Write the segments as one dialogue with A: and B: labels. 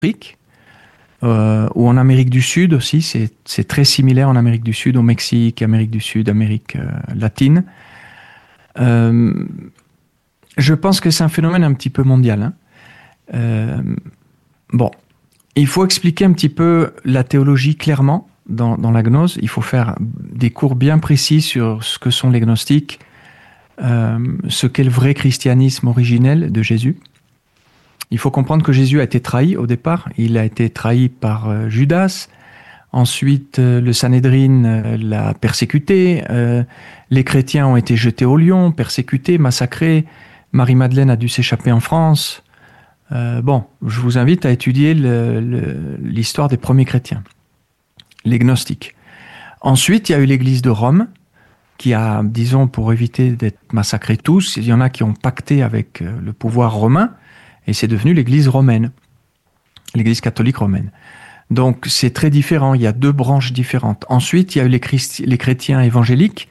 A: Afrique, ou en Amérique du Sud aussi, c'est très similaire en Amérique du Sud, au Mexique, Amérique du Sud, Amérique latine. Euh, je pense que c'est un phénomène un petit peu mondial, hein. Euh, bon, il faut expliquer un petit peu la théologie clairement dans la gnose. Il faut faire des cours bien précis sur ce que sont les gnostiques, ce qu'est le vrai christianisme originel de Jésus. Il faut comprendre que Jésus a été trahi au départ. Il a été trahi par Judas. Ensuite, le Sanhédrin l'a persécuté. Les chrétiens ont été jetés au lion, persécutés, massacrés. Marie-Madeleine a dû s'échapper en France. Bon, je vous invite à étudier l'histoire des premiers chrétiens, les gnostiques. Ensuite, il y a eu l'Église de Rome, qui a, disons, pour éviter d'être massacrés tous, il y en a qui ont pacté avec le pouvoir romain, et c'est devenu l'Église romaine, l'Église catholique romaine. Donc c'est très différent, il y a deux branches différentes. Ensuite, il y a eu les chrétiens évangéliques,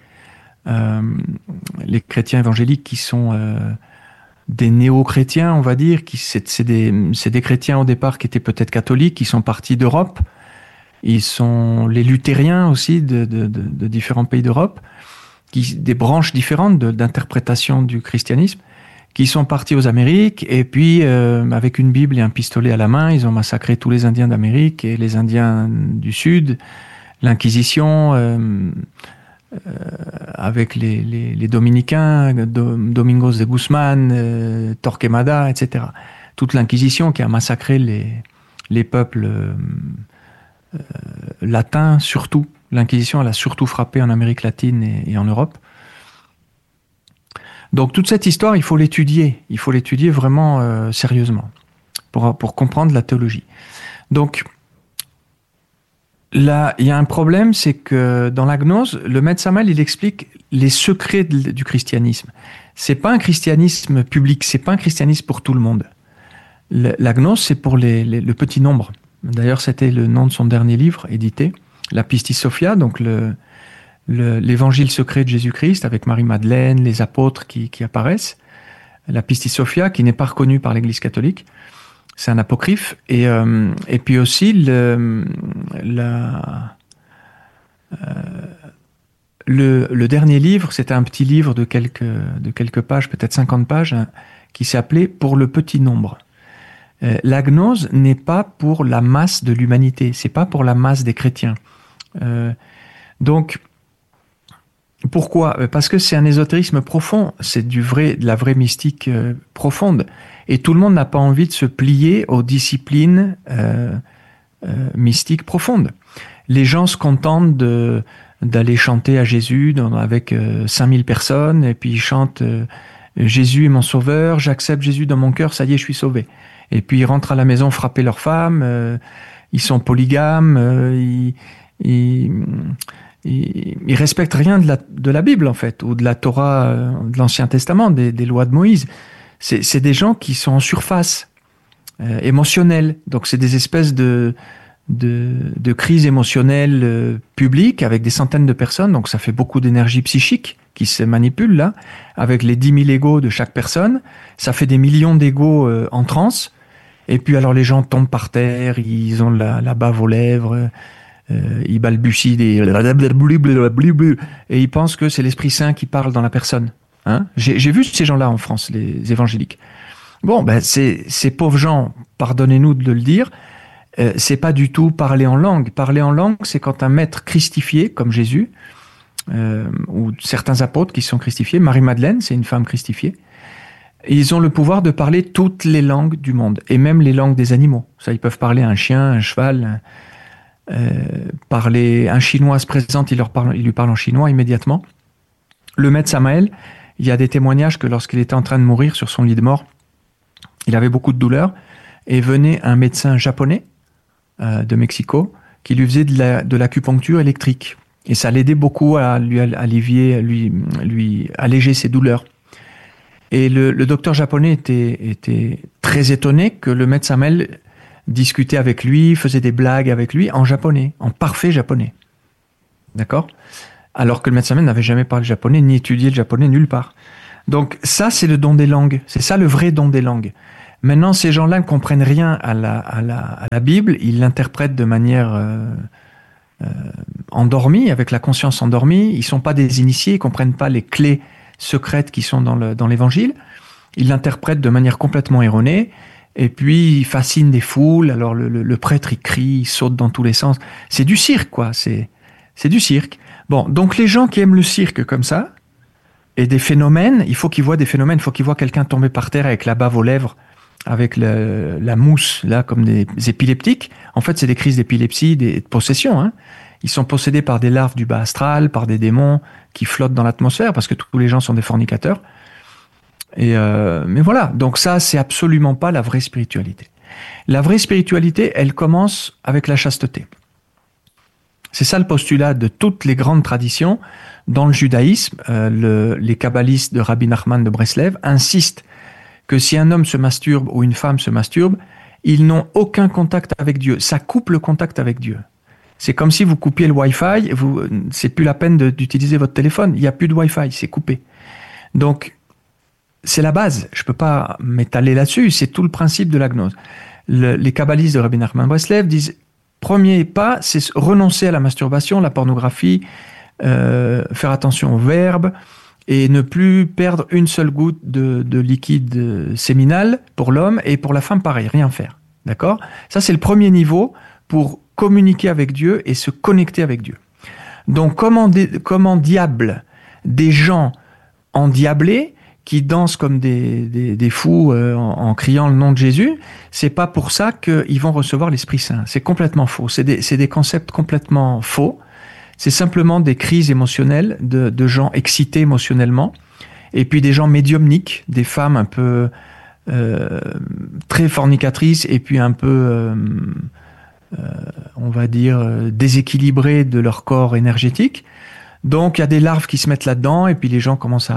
A: qui sont des néo-chrétiens, on va dire, c'est des chrétiens au départ qui étaient peut-être catholiques, qui sont partis d'Europe. Ils sont les luthériens aussi de différents pays d'Europe, des branches différentes d'interprétation du christianisme, qui sont partis aux Amériques, et puis avec une Bible et un pistolet à la main, ils ont massacré tous les Indiens d'Amérique et les Indiens du Sud, l'Inquisition, avec les Dominicains, Domingos de Guzman, Torquemada, etc. Toute l'Inquisition qui a massacré les peuples latins, surtout. L'Inquisition, elle a surtout frappé en Amérique latine et en Europe. Donc toute cette histoire, il faut l'étudier vraiment sérieusement pour comprendre la théologie. Donc là, il y a un problème, c'est que dans la gnose, le maître Samael, il explique les secrets du christianisme. C'est pas un christianisme public, c'est pas un christianisme pour tout le monde. La gnose, c'est pour le petit nombre. D'ailleurs, c'était le nom de son dernier livre édité, la Pistis Sophia, donc l'évangile secret de Jésus-Christ avec Marie-Madeleine, les apôtres qui apparaissent. La Pistis Sophia, qui n'est pas reconnue par l'Église catholique, c'est un apocryphe. Et puis aussi le dernier livre, c'était un petit livre de quelques pages, peut-être 50 pages, hein, qui s'appelait Pour le petit nombre. La gnose n'est pas pour la masse de l'humanité, c'est pas pour la masse des chrétiens. Donc, pourquoi ? Parce que c'est un ésotérisme profond, c'est de la vraie mystique profonde. Et tout le monde n'a pas envie de se plier aux disciplines mystiques profondes. Les gens se contentent d'aller chanter à Jésus avec 5000 personnes, et puis ils chantent Jésus est mon sauveur, j'accepte Jésus dans mon cœur, ça y est, je suis sauvé. Et puis ils rentrent à la maison frapper leurs femmes, ils sont polygames, ils respectent rien de la Bible en fait, ou de la Torah, de l'Ancien Testament, des lois de Moïse. C'est des gens qui sont en surface, émotionnelle. Donc c'est des espèces de crises émotionnelles publiques avec des centaines de personnes. Donc ça fait beaucoup d'énergie psychique qui se manipule là, avec les 10 000 égos de chaque personne. Ça fait des millions d'égos en transe. Et puis alors les gens tombent par terre, ils ont la bave aux lèvres, ils balbutient et ils pensent que c'est l'Esprit Saint qui parle dans la personne. Hein, j'ai vu ces gens-là en France, les évangéliques. Bon, ben ces pauvres gens, pardonnez-nous de le dire, c'est pas du tout parler en langue. Parler en langue, c'est quand un maître christifié, comme Jésus, ou certains apôtres qui sont christifiés, Marie-Madeleine, c'est une femme christifiée, ils ont le pouvoir de parler toutes les langues du monde, et même les langues des animaux. Ça, ils peuvent parler à un chien, un cheval, un Chinois se présente, il lui parle en chinois immédiatement. Le maître Samael, il y a des témoignages que lorsqu'il était en train de mourir sur son lit de mort, il avait beaucoup de douleur, et venait un médecin japonais de Mexico qui lui faisait de l'acupuncture électrique. Et ça l'aidait beaucoup à lui alléger ses douleurs. Et le docteur japonais était très étonné que le maître Samael discutait avec lui, faisait des blagues avec lui en japonais, en parfait japonais. D'accord ? Alors que le maître Samael n'avait jamais parlé japonais, ni étudié le japonais nulle part. Donc ça, c'est le don des langues. C'est ça le vrai don des langues. Maintenant, ces gens-là ne comprennent rien à la Bible, ils l'interprètent de manière endormie, avec la conscience endormie, ils ne sont pas des initiés, ils ne comprennent pas les clés secrètes qui sont dans l'Évangile, ils l'interprètent de manière complètement erronée, et puis ils fascinent des foules, alors le prêtre il crie, il saute dans tous les sens, c'est du cirque quoi, c'est du cirque. Bon, donc les gens qui aiment le cirque comme ça, et des phénomènes, il faut qu'ils voient des phénomènes, il faut qu'ils voient quelqu'un tomber par terre avec la bave aux lèvres, avec la mousse, là, comme des épileptiques. En fait, c'est des crises d'épilepsie, de possession. Hein. Ils sont possédés par des larves du bas astral, par des démons qui flottent dans l'atmosphère, parce que tous les gens sont des fornicateurs. Mais voilà, donc ça, c'est absolument pas la vraie spiritualité. La vraie spiritualité, elle commence avec la chasteté. C'est ça le postulat de toutes les grandes traditions. Dans le judaïsme, les kabbalistes de Rabbi Nachman de Breslev insistent que si un homme se masturbe ou une femme se masturbe, ils n'ont aucun contact avec Dieu. Ça coupe le contact avec Dieu. C'est comme si vous coupiez le Wi-Fi, c'est plus la peine d'utiliser votre téléphone. Il n'y a plus de Wi-Fi, c'est coupé. Donc, c'est la base. Je ne peux pas m'étaler là-dessus. C'est tout le principe de la gnose. Les kabbalistes de Rabbi Nachman de Breslev disent, premier pas, c'est renoncer à la masturbation, la pornographie, faire attention aux verbes, et ne plus perdre une seule goutte de liquide séminal pour l'homme et pour la femme pareil, rien faire. D'accord ? Ça, c'est le premier niveau pour communiquer avec Dieu et se connecter avec Dieu. Donc, comment diable des gens endiablés qui dansent comme des fous en criant le nom de Jésus, c'est pas pour ça qu'ils vont recevoir l'Esprit Saint. C'est complètement faux. C'est des concepts complètement faux. C'est simplement des crises émotionnelles de gens excités émotionnellement, et puis des gens médiumniques, des femmes un peu très fornicatrices, et puis un peu, on va dire, déséquilibrées de leur corps énergétique. Donc il y a des larves qui se mettent là-dedans, et puis les gens commencent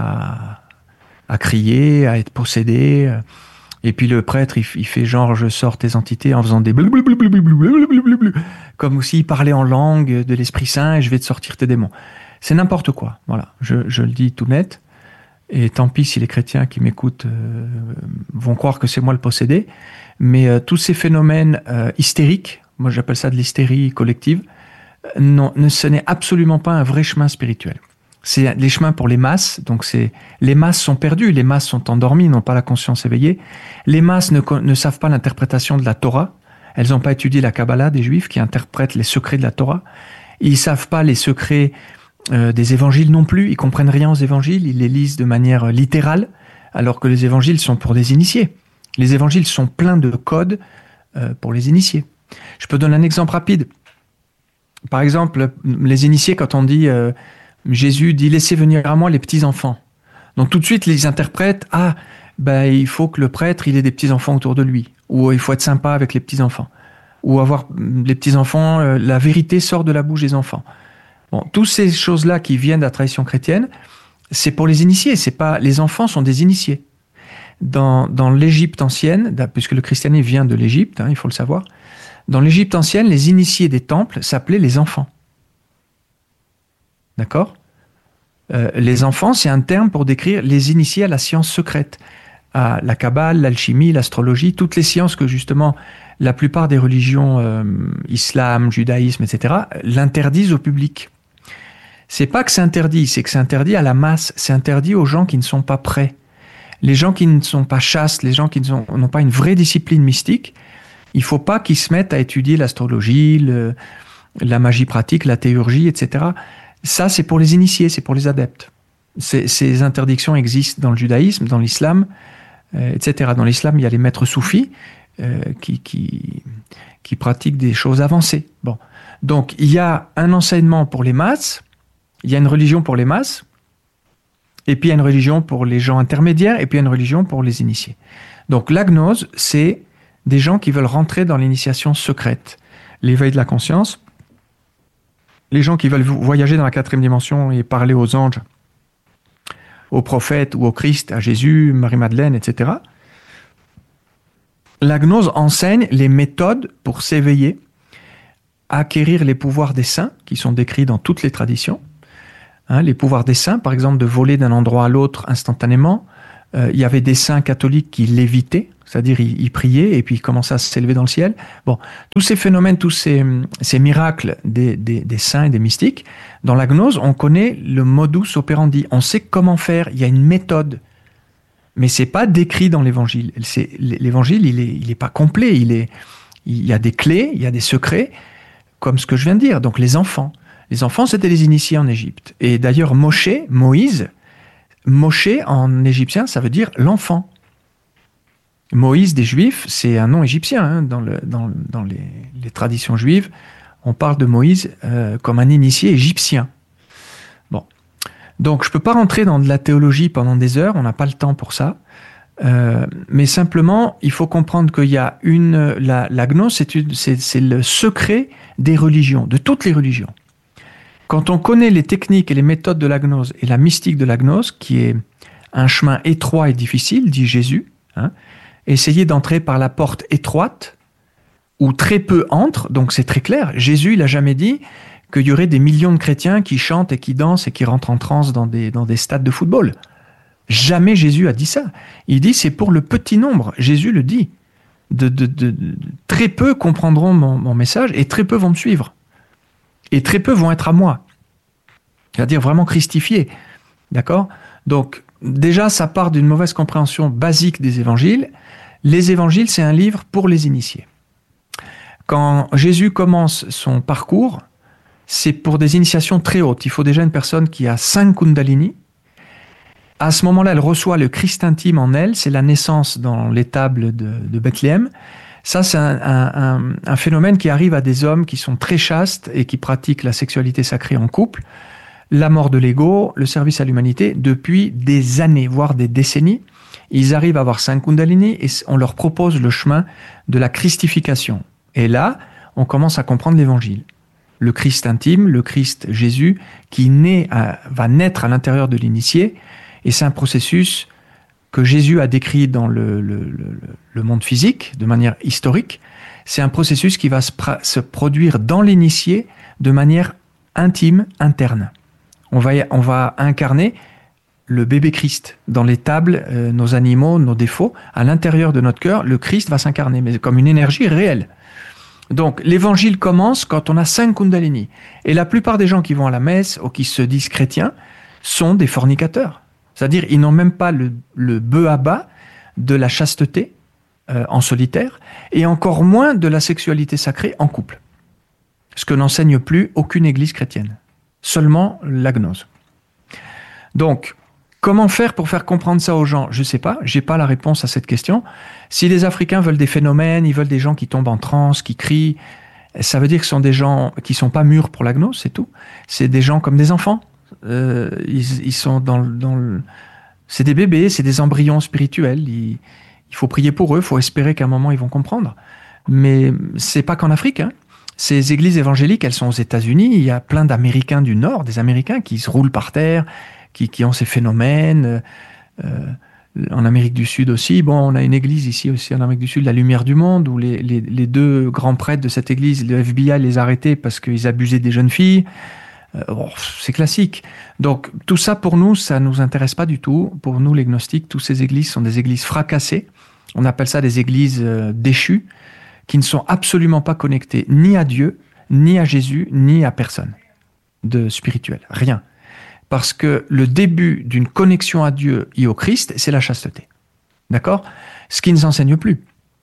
A: à crier, à être possédés. Et puis le prêtre, il fait genre, je sors tes entités en faisant des blablabla, comme s'il parlait en langue de l'Esprit Saint et je vais te sortir tes démons. C'est n'importe quoi. Voilà, je le dis tout net. Et tant pis si les chrétiens qui m'écoutent vont croire que c'est moi le possédé. Mais tous ces phénomènes hystériques, moi j'appelle ça de l'hystérie collective, ce n'est absolument pas un vrai chemin spirituel. C'est les chemins pour les masses, donc les masses sont perdues, les masses sont endormies, n'ont pas la conscience éveillée. Les masses ne savent pas l'interprétation de la Torah, elles n'ont pas étudié la Kabbalah des Juifs qui interprètent les secrets de la Torah. Ils ne savent pas les secrets des évangiles non plus, ils comprennent rien aux évangiles, ils les lisent de manière littérale, alors que les évangiles sont pour des initiés. Les évangiles sont pleins de codes pour les initiés. Je peux donner un exemple rapide. Par exemple, les initiés, quand on dit... Jésus dit « Laissez venir à moi les petits-enfants ». Donc tout de suite, les interprètes « Ah, il faut que le prêtre il ait des petits-enfants autour de lui ». Ou « Il faut être sympa avec les petits-enfants ». Ou avoir les petits-enfants, la vérité sort de la bouche des enfants. Bon, toutes ces choses-là qui viennent de la tradition chrétienne, c'est pour les initiés. C'est pas, les enfants sont des initiés. Dans l'Égypte ancienne, puisque le christianisme vient de l'Égypte, il faut le savoir, dans l'Égypte ancienne, les initiés des temples s'appelaient les enfants. D'accord ? Les enfants, c'est un terme pour décrire les initiés à la science secrète, à la Kabbale, l'alchimie, l'astrologie, toutes les sciences que justement la plupart des religions, islam, judaïsme, etc., l'interdisent au public. C'est pas que c'est interdit, c'est que c'est interdit à la masse, c'est interdit aux gens qui ne sont pas prêts. Les gens qui ne sont pas chastes, les gens qui n'ont pas une vraie discipline mystique, il faut pas qu'ils se mettent à étudier l'astrologie, la magie pratique, la théurgie, etc., ça, c'est pour les initiés, c'est pour les adeptes. Ces interdictions existent dans le judaïsme, dans l'islam, etc. Dans l'islam, il y a les maîtres soufis qui pratiquent des choses avancées. Bon. Donc, il y a un enseignement pour les masses, il y a une religion pour les masses, et puis il y a une religion pour les gens intermédiaires, et puis il y a une religion pour les initiés. Donc, la gnose, c'est des gens qui veulent rentrer dans l'initiation secrète, l'éveil de la conscience, les gens qui veulent voyager dans la 4e dimension et parler aux anges, aux prophètes ou au Christ, à Jésus, Marie-Madeleine, etc. La gnose enseigne les méthodes pour s'éveiller, acquérir les pouvoirs des saints, qui sont décrits dans toutes les traditions. Les pouvoirs des saints, par exemple, de voler d'un endroit à l'autre instantanément. Il y avait des saints catholiques qui lévitaient, c'est-à-dire il priait et puis il commençait à s'élever dans le ciel. Bon, tous ces phénomènes, tous ces miracles des saints et des mystiques, dans la gnose, on connaît le modus operandi, on sait comment faire, il y a une méthode. Mais c'est pas décrit dans l'évangile. L'évangile, il est pas complet, il y a des clés, il y a des secrets, comme ce que je viens de dire. Donc les enfants, c'était les initiés en Égypte. Et d'ailleurs, Moïse en égyptien, ça veut dire l'enfant. Moïse des Juifs, c'est un nom égyptien. Hein, dans les traditions juives, on parle de Moïse comme un initié égyptien. Bon. Donc, je ne peux pas rentrer dans de la théologie pendant des heures, on n'a pas le temps pour ça. Mais simplement, il faut comprendre qu'il y a la gnose, c'est le secret des religions, de toutes les religions. Quand on connaît les techniques et les méthodes de la gnose et la mystique de la gnose, qui est un chemin étroit et difficile, dit Jésus, hein, essayez d'entrer par la porte étroite, où très peu entrent, donc c'est très clair. Jésus, il n'a jamais dit qu'il y aurait des millions de chrétiens qui chantent et qui dansent et qui rentrent en transe dans des stades de football. Jamais Jésus a dit ça. Il dit c'est pour le petit nombre. Jésus le dit. Très peu comprendront mon message et très peu vont me suivre. Et très peu vont être à moi. C'est-à-dire vraiment christifiés. D'accord ? Donc, déjà, ça part d'une mauvaise compréhension basique des évangiles. Les évangiles, c'est un livre pour les initiés. Quand Jésus commence son parcours, c'est pour des initiations très hautes. Il faut déjà une personne qui a 5 kundalini. À ce moment-là, elle reçoit le Christ intime en elle. C'est la naissance dans l'étable de Bethléem. Ça, c'est un phénomène qui arrive à des hommes qui sont très chastes et qui pratiquent la sexualité sacrée en couple. La mort de l'ego, le service à l'humanité, depuis des années, voire des décennies. Ils arrivent à avoir 5 kundalini et on leur propose le chemin de la christification. Et là, on commence à comprendre l'évangile. Le Christ intime, le Christ Jésus, qui va naître à l'intérieur de l'initié. Et c'est un processus que Jésus a décrit dans le monde physique, de manière historique. C'est un processus qui va se produire dans l'initié de manière intime, interne. On va incarner le bébé Christ dans les tables, nos animaux, nos défauts. À l'intérieur de notre cœur, le Christ va s'incarner, mais comme une énergie réelle. Donc, l'évangile commence quand on a 5 kundalini. Et la plupart des gens qui vont à la messe ou qui se disent chrétiens sont des fornicateurs. C'est-à-dire, ils n'ont même pas le b.a.-ba de la chasteté en solitaire et encore moins de la sexualité sacrée en couple. Ce que n'enseigne plus aucune église chrétienne. Seulement la gnose. Donc, comment faire pour faire comprendre ça aux gens ? Je ne sais pas, je n'ai pas la réponse à cette question. Si les Africains veulent des phénomènes, ils veulent des gens qui tombent en transe, qui crient, ça veut dire que ce sont des gens qui ne sont pas mûrs pour la gnose, c'est tout. C'est des gens comme des enfants. Ils sont c'est des bébés, c'est des embryons spirituels. Il faut prier pour eux, il faut espérer qu'à un moment ils vont comprendre. Mais c'est pas qu'en Afrique. Hein. Ces églises évangéliques, elles sont aux États-Unis. Il y a plein d'Américains du Nord, des Américains qui se roulent par terre, qui ont ces phénomènes. En Amérique du Sud aussi. Bon, on a une église ici aussi en Amérique du Sud, la Lumière du Monde, où les 2 grands prêtres de cette église, le FBI les a arrêtés parce qu'ils abusaient des jeunes filles. C'est classique. Donc, tout ça, pour nous, ça ne nous intéresse pas du tout. Pour nous, les gnostiques, toutes ces églises sont des églises fracassées. On appelle ça des églises déchues, qui ne sont absolument pas connectées ni à Dieu, ni à Jésus, ni à personne de spirituel. Rien. Parce que le début d'une connexion à Dieu et au Christ, c'est la chasteté. D'accord ? Ce qui ne s'enseigne plus.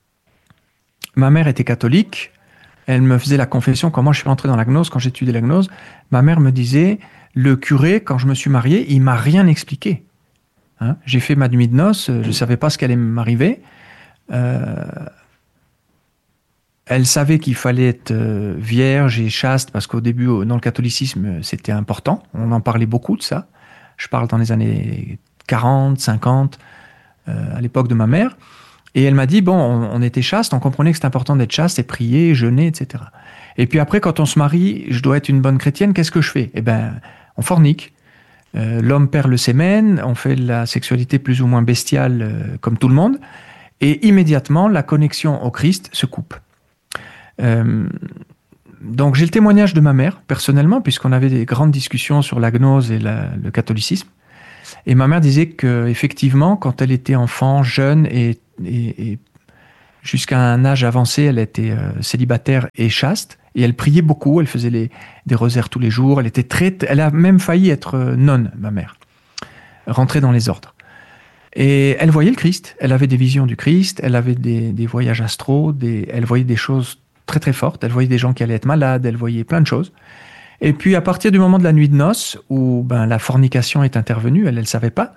A: Ma mère était catholique. Elle me faisait la confession, quand moi je suis rentré dans la gnose, quand j'étudiais la gnose, ma mère me disait, le curé, quand je me suis marié, il m'a rien expliqué. Hein ? J'ai fait ma nuit de noces, je ne savais pas ce qui allait m'arriver. Elle savait qu'il fallait être vierge et chaste, parce qu'au début, dans le catholicisme, c'était important. On en parlait beaucoup de ça. Je parle dans les années 40, 50, à l'époque de ma mère. Et elle m'a dit, bon, on était chaste, on comprenait que c'était important d'être chaste et prier, jeûner, etc. Et puis après, quand on se marie, je dois être une bonne chrétienne, qu'est-ce que je fais ? Eh bien, on fornique. L'homme perd le sémen, on fait de la sexualité plus ou moins bestiale, comme tout le monde, et immédiatement, la connexion au Christ se coupe. Donc j'ai le témoignage de ma mère, personnellement, puisqu'on avait des grandes discussions sur la gnose et le catholicisme. Et ma mère disait qu'effectivement, quand elle était enfant, jeune et Jusqu'à un âge avancé, elle était célibataire et chaste. Et elle priait beaucoup, elle faisait des rosaires tous les jours. Elle a même failli être nonne, ma mère, rentrer dans les ordres. Et elle voyait le Christ, elle avait des visions du Christ, elle avait des voyages astraux, elle voyait des choses très très fortes, elle voyait des gens qui allaient être malades, elle voyait plein de choses. Et puis à partir du moment de la nuit de noces, où la fornication est intervenue, elle ne le savait pas,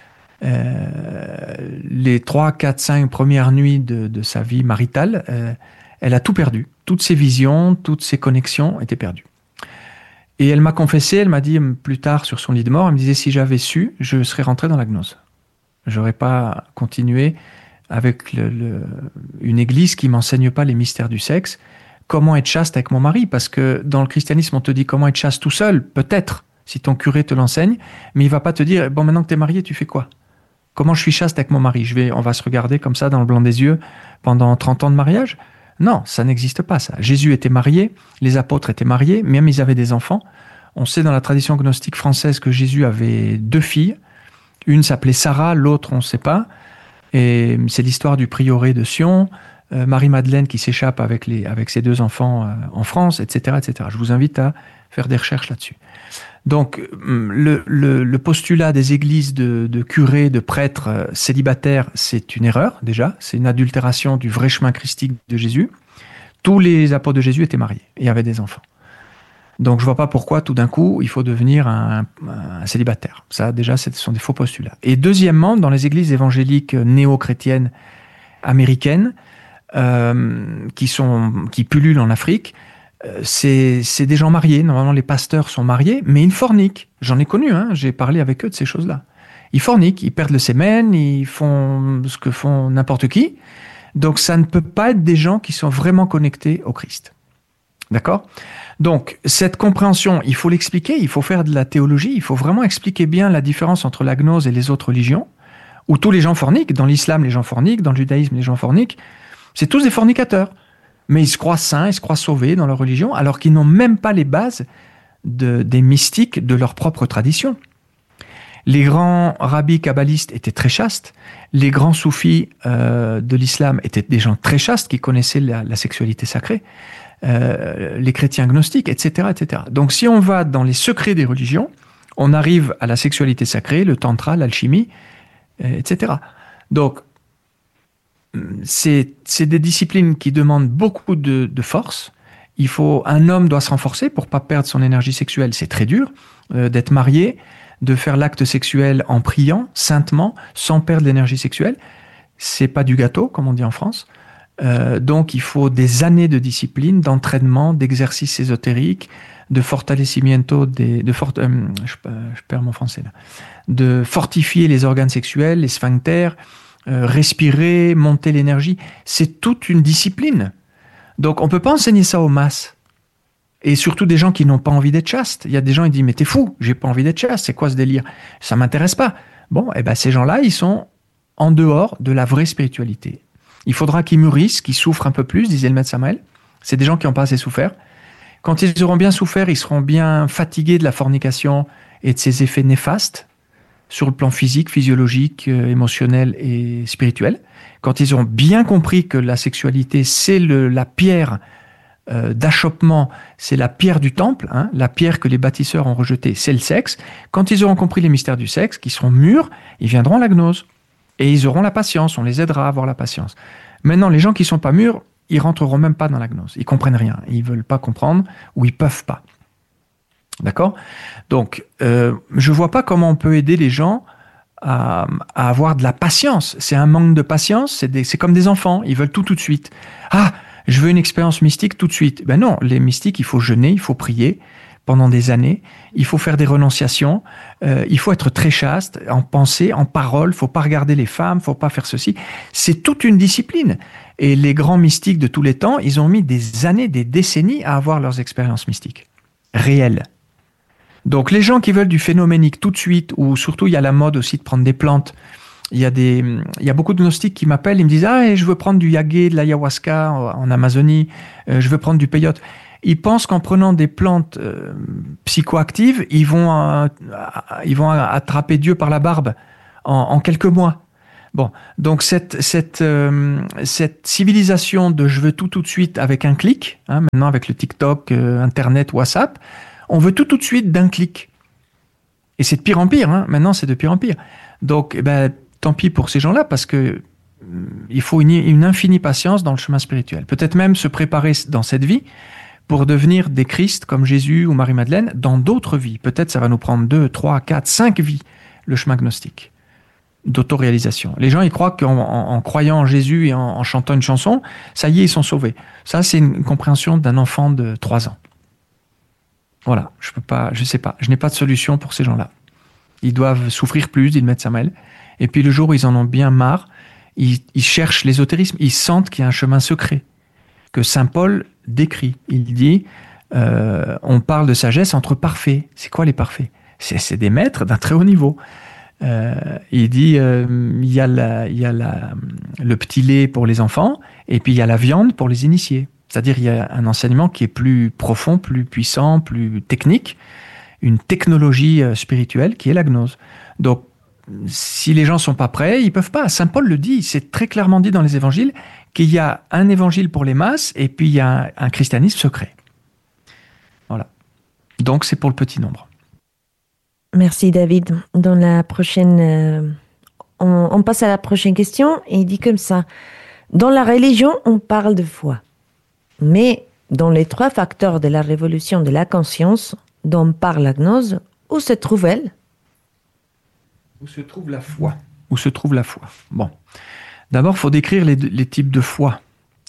A: les 3, 4, 5 premières nuits de sa vie maritale, elle a tout perdu. Toutes ses visions, toutes ses connexions étaient perdues. Et elle m'a confessé, elle m'a dit plus tard sur son lit de mort, elle me disait, si j'avais su, je serais rentré dans la gnose. J'aurais pas continué avec une église qui m'enseigne pas les mystères du sexe. Comment être chaste avec mon mari? Parce que dans le christianisme, on te dit comment être chaste tout seul, peut-être, si ton curé te l'enseigne, mais il va pas te dire, bon, maintenant que tu es marié, tu fais quoi? Comment je suis chaste avec mon mari? On va se regarder comme ça dans le blanc des yeux pendant 30 ans de mariage? Non, ça n'existe pas, ça. Jésus était marié, les apôtres étaient mariés, même ils avaient des enfants. On sait dans la tradition gnostique française que Jésus avait 2 filles. Une s'appelait Sarah, l'autre on ne sait pas. Et c'est l'histoire du prieuré de Sion, Marie-Madeleine qui s'échappe avec ses 2 enfants en France, etc., etc. Je vous invite à faire des recherches là-dessus. Donc, le postulat des églises de curés, de prêtres célibataires, c'est une erreur, déjà. C'est une adultération du vrai chemin christique de Jésus. Tous les apôtres de Jésus étaient mariés et avaient des enfants. Donc, je ne vois pas pourquoi, tout d'un coup, il faut devenir un célibataire. Ça, déjà, ce sont des faux postulats. Et deuxièmement, dans les églises évangéliques néo-chrétiennes américaines, qui pullulent en Afrique, c'est des gens mariés. Normalement, les pasteurs sont mariés, mais ils forniquent. J'en ai connu, j'ai parlé avec eux de ces choses-là. Ils forniquent, ils perdent le sémen, ils font ce que font n'importe qui. Donc, ça ne peut pas être des gens qui sont vraiment connectés au Christ. D'accord? Donc, cette compréhension, il faut l'expliquer, il faut faire de la théologie, il faut vraiment expliquer bien la différence entre la gnose et les autres religions, où tous les gens forniquent. Dans l'islam, les gens forniquent, dans le judaïsme, les gens forniquent. C'est tous des fornicateurs. Mais ils se croient saints, ils se croient sauvés dans leur religion, alors qu'ils n'ont même pas les bases des mystiques de leur propre tradition. Les grands rabbis kabbalistes étaient très chastes, les grands soufis de l'islam étaient des gens très chastes qui connaissaient la sexualité sacrée, les chrétiens gnostiques, etc., etc. Donc si on va dans les secrets des religions, on arrive à la sexualité sacrée, le tantra, l'alchimie, etc. Donc, c'est des disciplines qui demandent beaucoup de force. Un homme doit se renforcer pour pas perdre son énergie sexuelle. C'est très dur d'être marié, de faire l'acte sexuel en priant saintement, sans perdre l'énergie sexuelle. C'est pas du gâteau, comme on dit en France. Donc, il faut des années de discipline, d'entraînement, d'exercices ésotériques, de fortalecimiento, je perds mon français là, de fortifier les organes sexuels, les sphincters, respirer, monter l'énergie. C'est toute une discipline. Donc, on ne peut pas enseigner ça aux masses. Et surtout des gens qui n'ont pas envie d'être chastes. Il y a des gens qui disent, mais t'es fou, j'ai pas envie d'être chaste, c'est quoi ce délire? Ça m'intéresse pas. Bon, ces gens-là, ils sont en dehors de la vraie spiritualité. Il faudra qu'ils mûrissent, qu'ils souffrent un peu plus, disait le maître Samael. C'est des gens qui n'ont pas assez souffert. Quand ils auront bien souffert, ils seront bien fatigués de la fornication et de ses effets néfastes sur le plan physique, physiologique, émotionnel et spirituel. Quand ils auront bien compris que la sexualité, c'est la pierre d'achoppement, c'est la pierre du temple, la pierre que les bâtisseurs ont rejetée, c'est le sexe. Quand ils auront compris les mystères du sexe, qu'ils seront mûrs, ils viendront à la gnose. Et ils auront la patience, on les aidera à avoir la patience. Maintenant, les gens qui ne sont pas mûrs, ils rentreront même pas dans la gnose. Ils comprennent rien, ils veulent pas comprendre ou ils peuvent pas. D'accord? Donc, je vois pas comment on peut aider les gens à avoir de la patience. C'est un manque de patience, c'est comme des enfants, ils veulent tout de suite. Ah, je veux une expérience mystique tout de suite. Ben non, les mystiques, il faut jeûner, il faut prier pendant des années, il faut faire des renonciations, il faut être très chaste en pensée, en parole, il ne faut pas regarder les femmes, il ne faut pas faire ceci. C'est toute une discipline. Et les grands mystiques de tous les temps, ils ont mis des années, des décennies à avoir leurs expériences mystiques réelles. Donc les gens qui veulent du phénoménique tout de suite, ou surtout il y a la mode aussi de prendre des plantes, il y a beaucoup de gnostiques qui m'appellent, ils me disent « Ah, je veux prendre du yagé, de l'ayahuasca en Amazonie, je veux prendre du peyote ». Ils pensent qu'en prenant des plantes psychoactives, ils vont attraper Dieu par la barbe en quelques mois. Bon, donc cette civilisation de je veux tout de suite avec un clic, hein, maintenant avec le TikTok, Internet, WhatsApp, on veut tout de suite d'un clic. Et c'est de pire en pire, hein. Maintenant c'est de pire en pire. Donc, eh ben, tant pis pour ces gens-là, parce que il faut une infinie patience dans le chemin spirituel. Peut-être même se préparer dans cette vie pour devenir des Christ comme Jésus ou Marie-Madeleine dans d'autres vies. Peut-être ça va nous prendre 2, 3, 4, 5 vies, le chemin gnostique d'autoréalisation. Les gens, ils croient qu'en croyant en Jésus et en chantant une chanson, ça y est, ils sont sauvés. Ça, c'est une compréhension d'un enfant de 3 ans. Voilà, je sais pas, je n'ai pas de solution pour ces gens-là. Ils doivent souffrir plus, dit le maître Samuel. Et puis le jour où ils en ont bien marre, ils cherchent l'ésotérisme, ils sentent qu'il y a un chemin secret que saint Paul décrit. Il dit, on parle de sagesse entre parfaits. C'est quoi les parfaits ? C'est des maîtres d'un très haut niveau. Il dit, il y a le petit lait pour les enfants, et puis il y a la viande pour les initiés. C'est-à-dire il y a un enseignement qui est plus profond, plus puissant, plus technique, une technologie spirituelle qui est la gnose. Donc, si les gens sont pas prêts, ils peuvent pas. Saint Paul le dit, c'est très clairement dit dans les évangiles qu'il y a un évangile pour les masses et puis il y a un christianisme secret. Voilà. Donc c'est pour le petit nombre.
B: Merci David. Dans la prochaine, on passe à la prochaine question et il dit comme ça. Dans la religion, on parle de foi. Mais dans les 3 facteurs de la révolution de la conscience dont parle la gnose, où se trouve-elle ?
A: Où se trouve la foi ? Où se trouve la foi ? Bon. D'abord, il faut décrire les types de foi.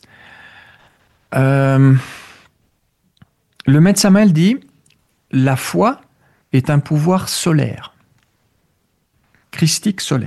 A: Le maître Samuel dit « La foi est un pouvoir solaire, christique solaire. »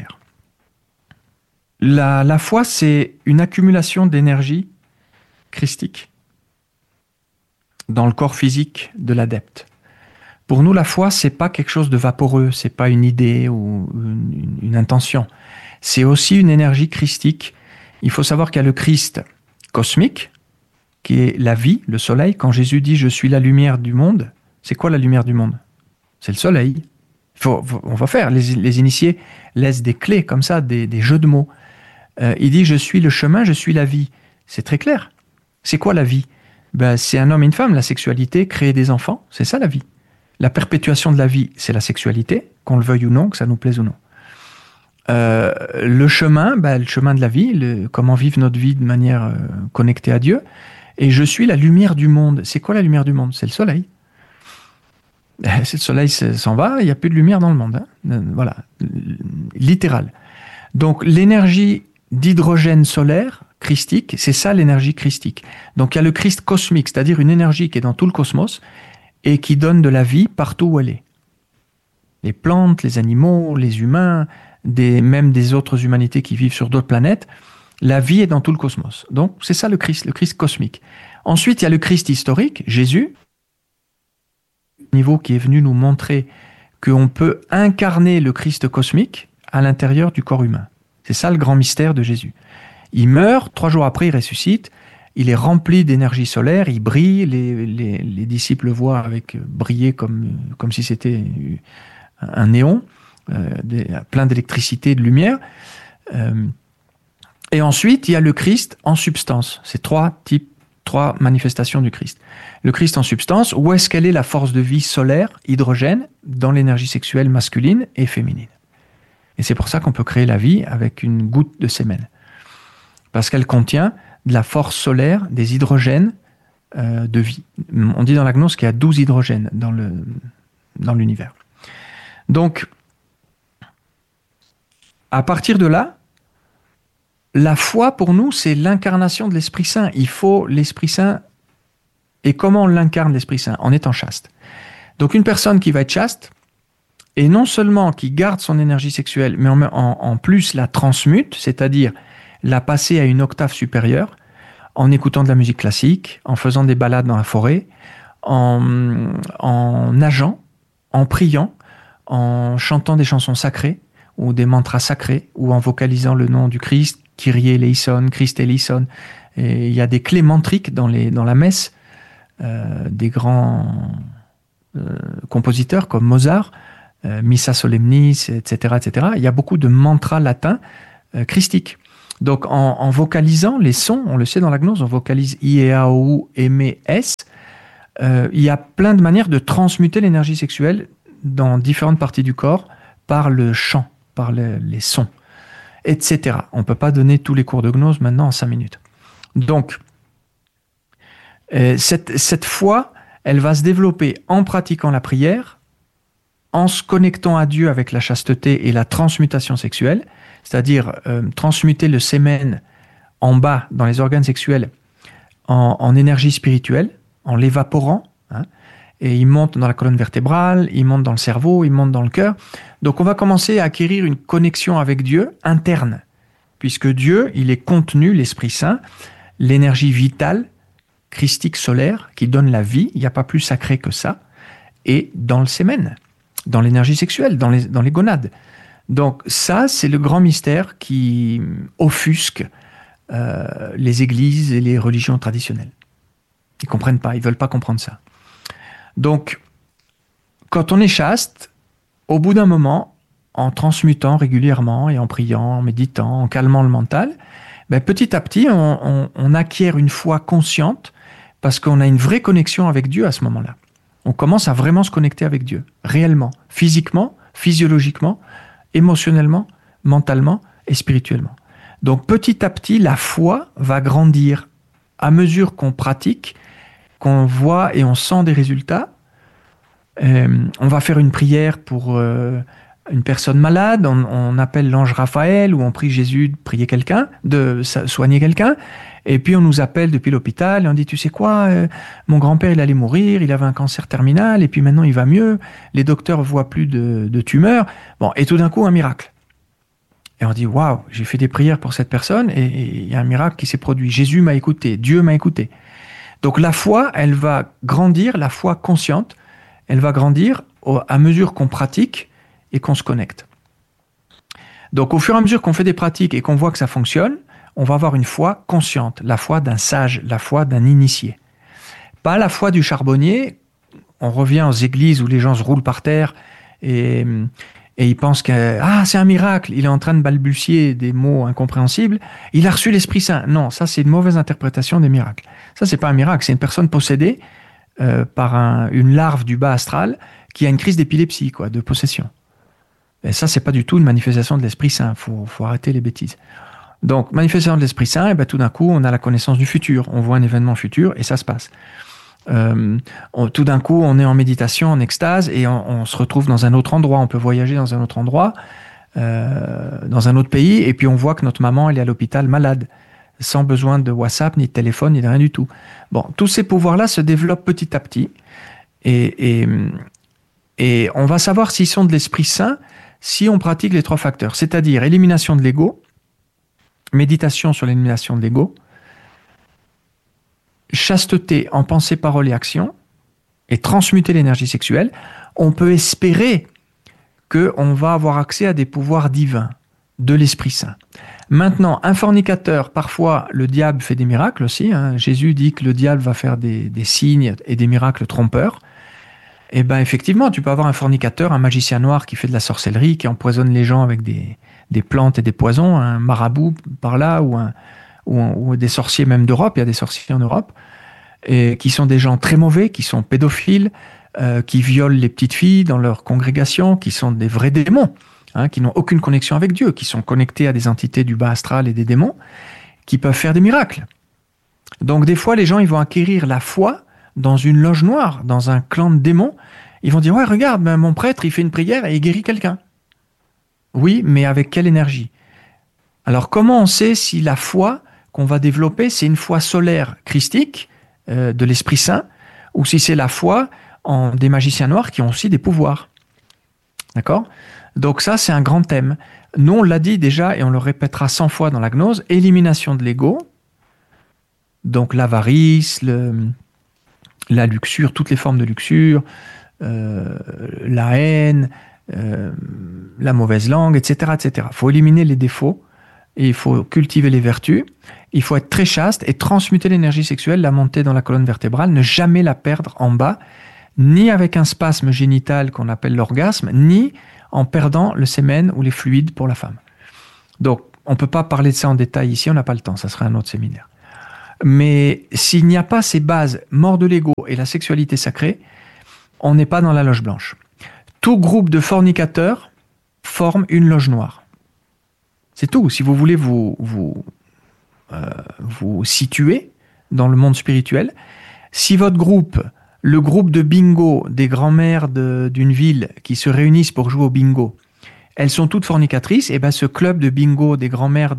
A: La foi, c'est une accumulation d'énergie christique dans le corps physique de l'adepte. Pour nous, la foi, c'est pas quelque chose de vaporeux, c'est pas une idée ou une intention. C'est aussi une énergie christique. Il faut savoir qu'il y a le Christ cosmique, qui est la vie, le soleil. Quand Jésus dit « Je suis la lumière du monde », c'est quoi la lumière du monde ? C'est le soleil. On va faire. Les initiés laissent des clés comme ça, des jeux de mots. Il dit « Je suis le chemin, je suis la vie ». C'est très clair. C'est quoi la vie ? C'est un homme et une femme, la sexualité, créer des enfants, c'est ça la vie. La perpétuation de la vie, c'est la sexualité, qu'on le veuille ou non, que ça nous plaise ou non. Le chemin de la vie, comment vivre notre vie de manière connectée à Dieu. Et je suis la lumière du monde. C'est quoi la lumière du monde ? C'est le soleil. Si le soleil s'en va, il n'y a plus de lumière dans le monde. Hein. Voilà, littéral. Donc l'énergie d'hydrogène solaire, christique, c'est ça l'énergie christique. Donc il y a le Christ cosmique, c'est-à-dire une énergie qui est dans tout le cosmos, et qui donne de la vie partout où elle est. Les plantes, les animaux, les humains, même des autres humanités qui vivent sur d'autres planètes, la vie est dans tout le cosmos. Donc c'est ça le Christ cosmique. Ensuite, il y a le Christ historique, Jésus, niveau qui est venu nous montrer qu'on peut incarner le Christ cosmique à l'intérieur du corps humain. C'est ça le grand mystère de Jésus. Il meurt, 3 jours après, il ressuscite. Il est rempli d'énergie solaire, il brille, les disciples le voient briller comme si c'était un néon, plein d'électricité et de lumière. Et ensuite, il y a le Christ en substance. C'est 3 manifestations du Christ. Le Christ en substance, où est-ce qu'elle est la force de vie solaire, hydrogène, dans l'énergie sexuelle masculine et féminine. Et c'est pour ça qu'on peut créer la vie avec une goutte de sémen. Parce qu'elle contient de la force solaire, des hydrogènes de vie. On dit dans la gnose qu'il y a 12 hydrogènes dans l'univers. Donc, à partir de là, la foi pour nous, c'est l'incarnation de l'Esprit Saint. Il faut l'Esprit Saint. Et comment on l'incarne l'Esprit Saint ? En étant chaste. Donc une personne qui va être chaste, et non seulement qui garde son énergie sexuelle, mais en plus la transmute, c'est-à-dire la passer à une octave supérieure, en écoutant de la musique classique, en faisant des balades dans la forêt, en nageant, en priant, en chantant des chansons sacrées, ou des mantras sacrés, ou en vocalisant le nom du Christ, Kyrie eleison, Christ eleison. Et il y a des clés mantriques dans la messe, des grands compositeurs comme Mozart, Missa Solemnis, etc., etc. Il y a beaucoup de mantras latins christique. Donc, en vocalisant les sons, on le sait dans la gnose, on vocalise I, E, A, O, U, M, E, S. Il y a plein de manières de transmuter l'énergie sexuelle dans différentes parties du corps par le chant, par les sons, etc. On ne peut pas donner tous les cours de gnose maintenant en 5 minutes. Donc, cette foi, elle va se développer en pratiquant la prière, en se connectant à Dieu avec la chasteté et la transmutation sexuelle, c'est-à-dire transmuter le sémen en bas dans les organes sexuels en énergie spirituelle, en l'évaporant, hein, et il monte dans la colonne vertébrale, il monte dans le cerveau, il monte dans le cœur. Donc on va commencer à acquérir une connexion avec Dieu interne, puisque Dieu, il est contenu, l'Esprit Saint, l'énergie vitale, christique solaire, qui donne la vie, il n'y a pas plus sacré que ça, et dans le sémen, dans l'énergie sexuelle, dans les gonades. Donc ça, c'est le grand mystère qui offusque les églises et les religions traditionnelles. Ils ne comprennent pas, ils ne veulent pas comprendre ça. Donc, quand on est chaste, au bout d'un moment, en transmutant régulièrement et en priant, en méditant, en calmant le mental, ben, petit à petit, on acquiert une foi consciente parce qu'on a une vraie connexion avec Dieu à ce moment-là. On commence à vraiment se connecter avec Dieu, réellement, physiquement, physiologiquement, émotionnellement, mentalement et spirituellement. Donc petit à petit, la foi va grandir à mesure qu'on pratique, qu'on voit et on sent des résultats. On va faire une prière pour une personne malade, on appelle l'ange Raphaël ou on prie Jésus de prier quelqu'un, de soigner quelqu'un. Et puis on nous appelle depuis l'hôpital et on dit, tu sais quoi, mon grand-père il allait mourir, il avait un cancer terminal et puis maintenant il va mieux, les docteurs voient plus de tumeurs. Bon, et tout d'un coup un miracle. Et on dit, waouh, j'ai fait des prières pour cette personne et il y a un miracle qui s'est produit. Jésus m'a écouté, Dieu m'a écouté. Donc la foi, elle va grandir, la foi consciente, elle va grandir à mesure qu'on pratique et qu'on se connecte. Donc au fur et à mesure qu'on fait des pratiques et qu'on voit que ça fonctionne, on va avoir une foi consciente, la foi d'un sage, la foi d'un initié. Pas la foi du charbonnier. On revient aux églises où les gens se roulent par terre et ils pensent que c'est un miracle, il est en train de balbutier des mots incompréhensibles, il a reçu l'Esprit Saint. Non, ça c'est une mauvaise interprétation des miracles. Ça c'est pas un miracle, c'est une personne possédée par une larve du bas astral qui a une crise d'épilepsie, de possession. Et ça c'est pas du tout une manifestation de l'Esprit Saint, faut arrêter les bêtises. Donc manifestation de l'Esprit Saint, et tout d'un coup on a la connaissance du futur, on voit un événement futur et ça se passe. Tout d'un coup, on est en méditation, en extase, et on se retrouve dans un autre endroit. On peut voyager dans un autre endroit, dans un autre pays, et puis on voit que notre maman, elle est à l'hôpital malade, sans besoin de WhatsApp, ni de téléphone, ni de rien du tout. Bon, tous ces pouvoirs-là se développent petit à petit, et on va savoir s'ils sont de l'Esprit Saint si on pratique les 3 facteurs, c'est-à-dire élimination de l'ego, méditation sur l'élimination de l'ego, chasteté en pensée, parole et action, et transmuter l'énergie sexuelle, on peut espérer qu'on va avoir accès à des pouvoirs divins de l'Esprit Saint. Maintenant, un fornicateur, parfois le diable fait des miracles aussi. Jésus dit que le diable va faire des signes et des miracles trompeurs. Et bien effectivement, tu peux avoir un fornicateur, un magicien noir qui fait de la sorcellerie, qui empoisonne les gens avec des plantes et des poisons, un marabout par là, ou des sorciers même d'Europe, il y a des sorciers en Europe, et qui sont des gens très mauvais, qui sont pédophiles, qui violent les petites filles dans leur congrégation, qui sont des vrais démons, qui n'ont aucune connexion avec Dieu, qui sont connectés à des entités du bas astral et des démons, qui peuvent faire des miracles. Donc des fois, les gens ils vont acquérir la foi dans une loge noire, dans un clan de démons. Ils vont dire, ouais, regarde, mon prêtre, il fait une prière et il guérit quelqu'un. Oui, mais avec quelle énergie ? Alors comment on sait si la foi qu'on va développer, c'est une foi solaire christique de l'Esprit Saint, ou si c'est la foi en des magiciens noirs qui ont aussi des pouvoirs. D'accord ? Donc ça, c'est un grand thème. Nous, on l'a dit déjà, et on le répétera 100 fois dans la gnose, élimination de l'ego, donc l'avarice, la luxure, toutes les formes de luxure, la haine, la mauvaise langue, etc., etc. Il faut éliminer les défauts, et il faut cultiver les vertus, il faut être très chaste et transmuter l'énergie sexuelle, la monter dans la colonne vertébrale, ne jamais la perdre en bas, ni avec un spasme génital qu'on appelle l'orgasme, ni en perdant le sémen ou les fluides pour la femme. Donc, On ne peut pas parler de ça en détail ici, on n'a pas le temps, ça serait un autre séminaire. Mais s'il n'y a pas ces bases, mort de l'ego et la sexualité sacrée, on n'est pas dans la loge blanche. Tout groupe de fornicateurs forme une loge noire. C'est tout. Si vous voulez vous situer dans le monde spirituel, si votre groupe, le groupe de bingo des grands-mères d'une ville qui se réunissent pour jouer au bingo, elles sont toutes fornicatrices, et bien ce club de bingo des grands-mères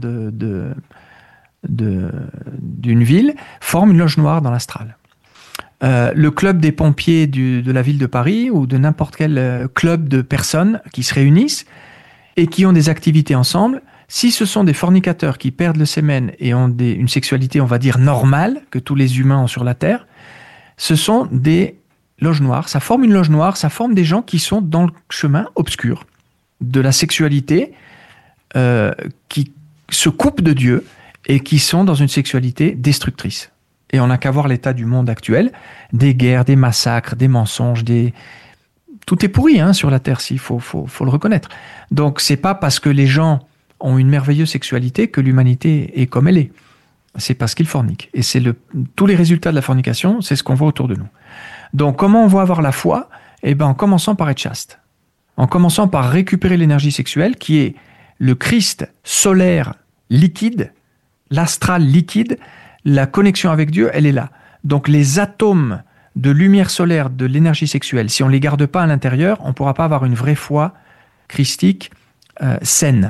A: d'une ville forme une loge noire dans l'astral. Le club des pompiers de la ville de Paris ou de n'importe quel club de personnes qui se réunissent et qui ont des activités ensemble, si ce sont des fornicateurs qui perdent le semen et ont une sexualité, on va dire, normale, que tous les humains ont sur la Terre, ce sont des loges noires. Ça forme une loge noire, ça forme des gens qui sont dans le chemin obscur de la sexualité, qui se coupent de Dieu et qui sont dans une sexualité destructrice. Et on n'a qu'à voir l'état du monde actuel, des guerres, des massacres, des mensonges, tout est pourri sur la Terre, il faut le reconnaître. Donc c'est pas parce que les gens ont une merveilleuse sexualité que l'humanité est comme elle est. C'est parce qu'ils forniquent. Et tous les résultats de la fornication, c'est ce qu'on voit autour de nous. Donc comment on va avoir la foi ? En commençant par être chaste. En commençant par récupérer l'énergie sexuelle qui est le Christ solaire liquide, l'astral liquide, la connexion avec Dieu, elle est là. Donc les atomes de lumière solaire de l'énergie sexuelle, si on ne les garde pas à l'intérieur, on ne pourra pas avoir une vraie foi christique saine.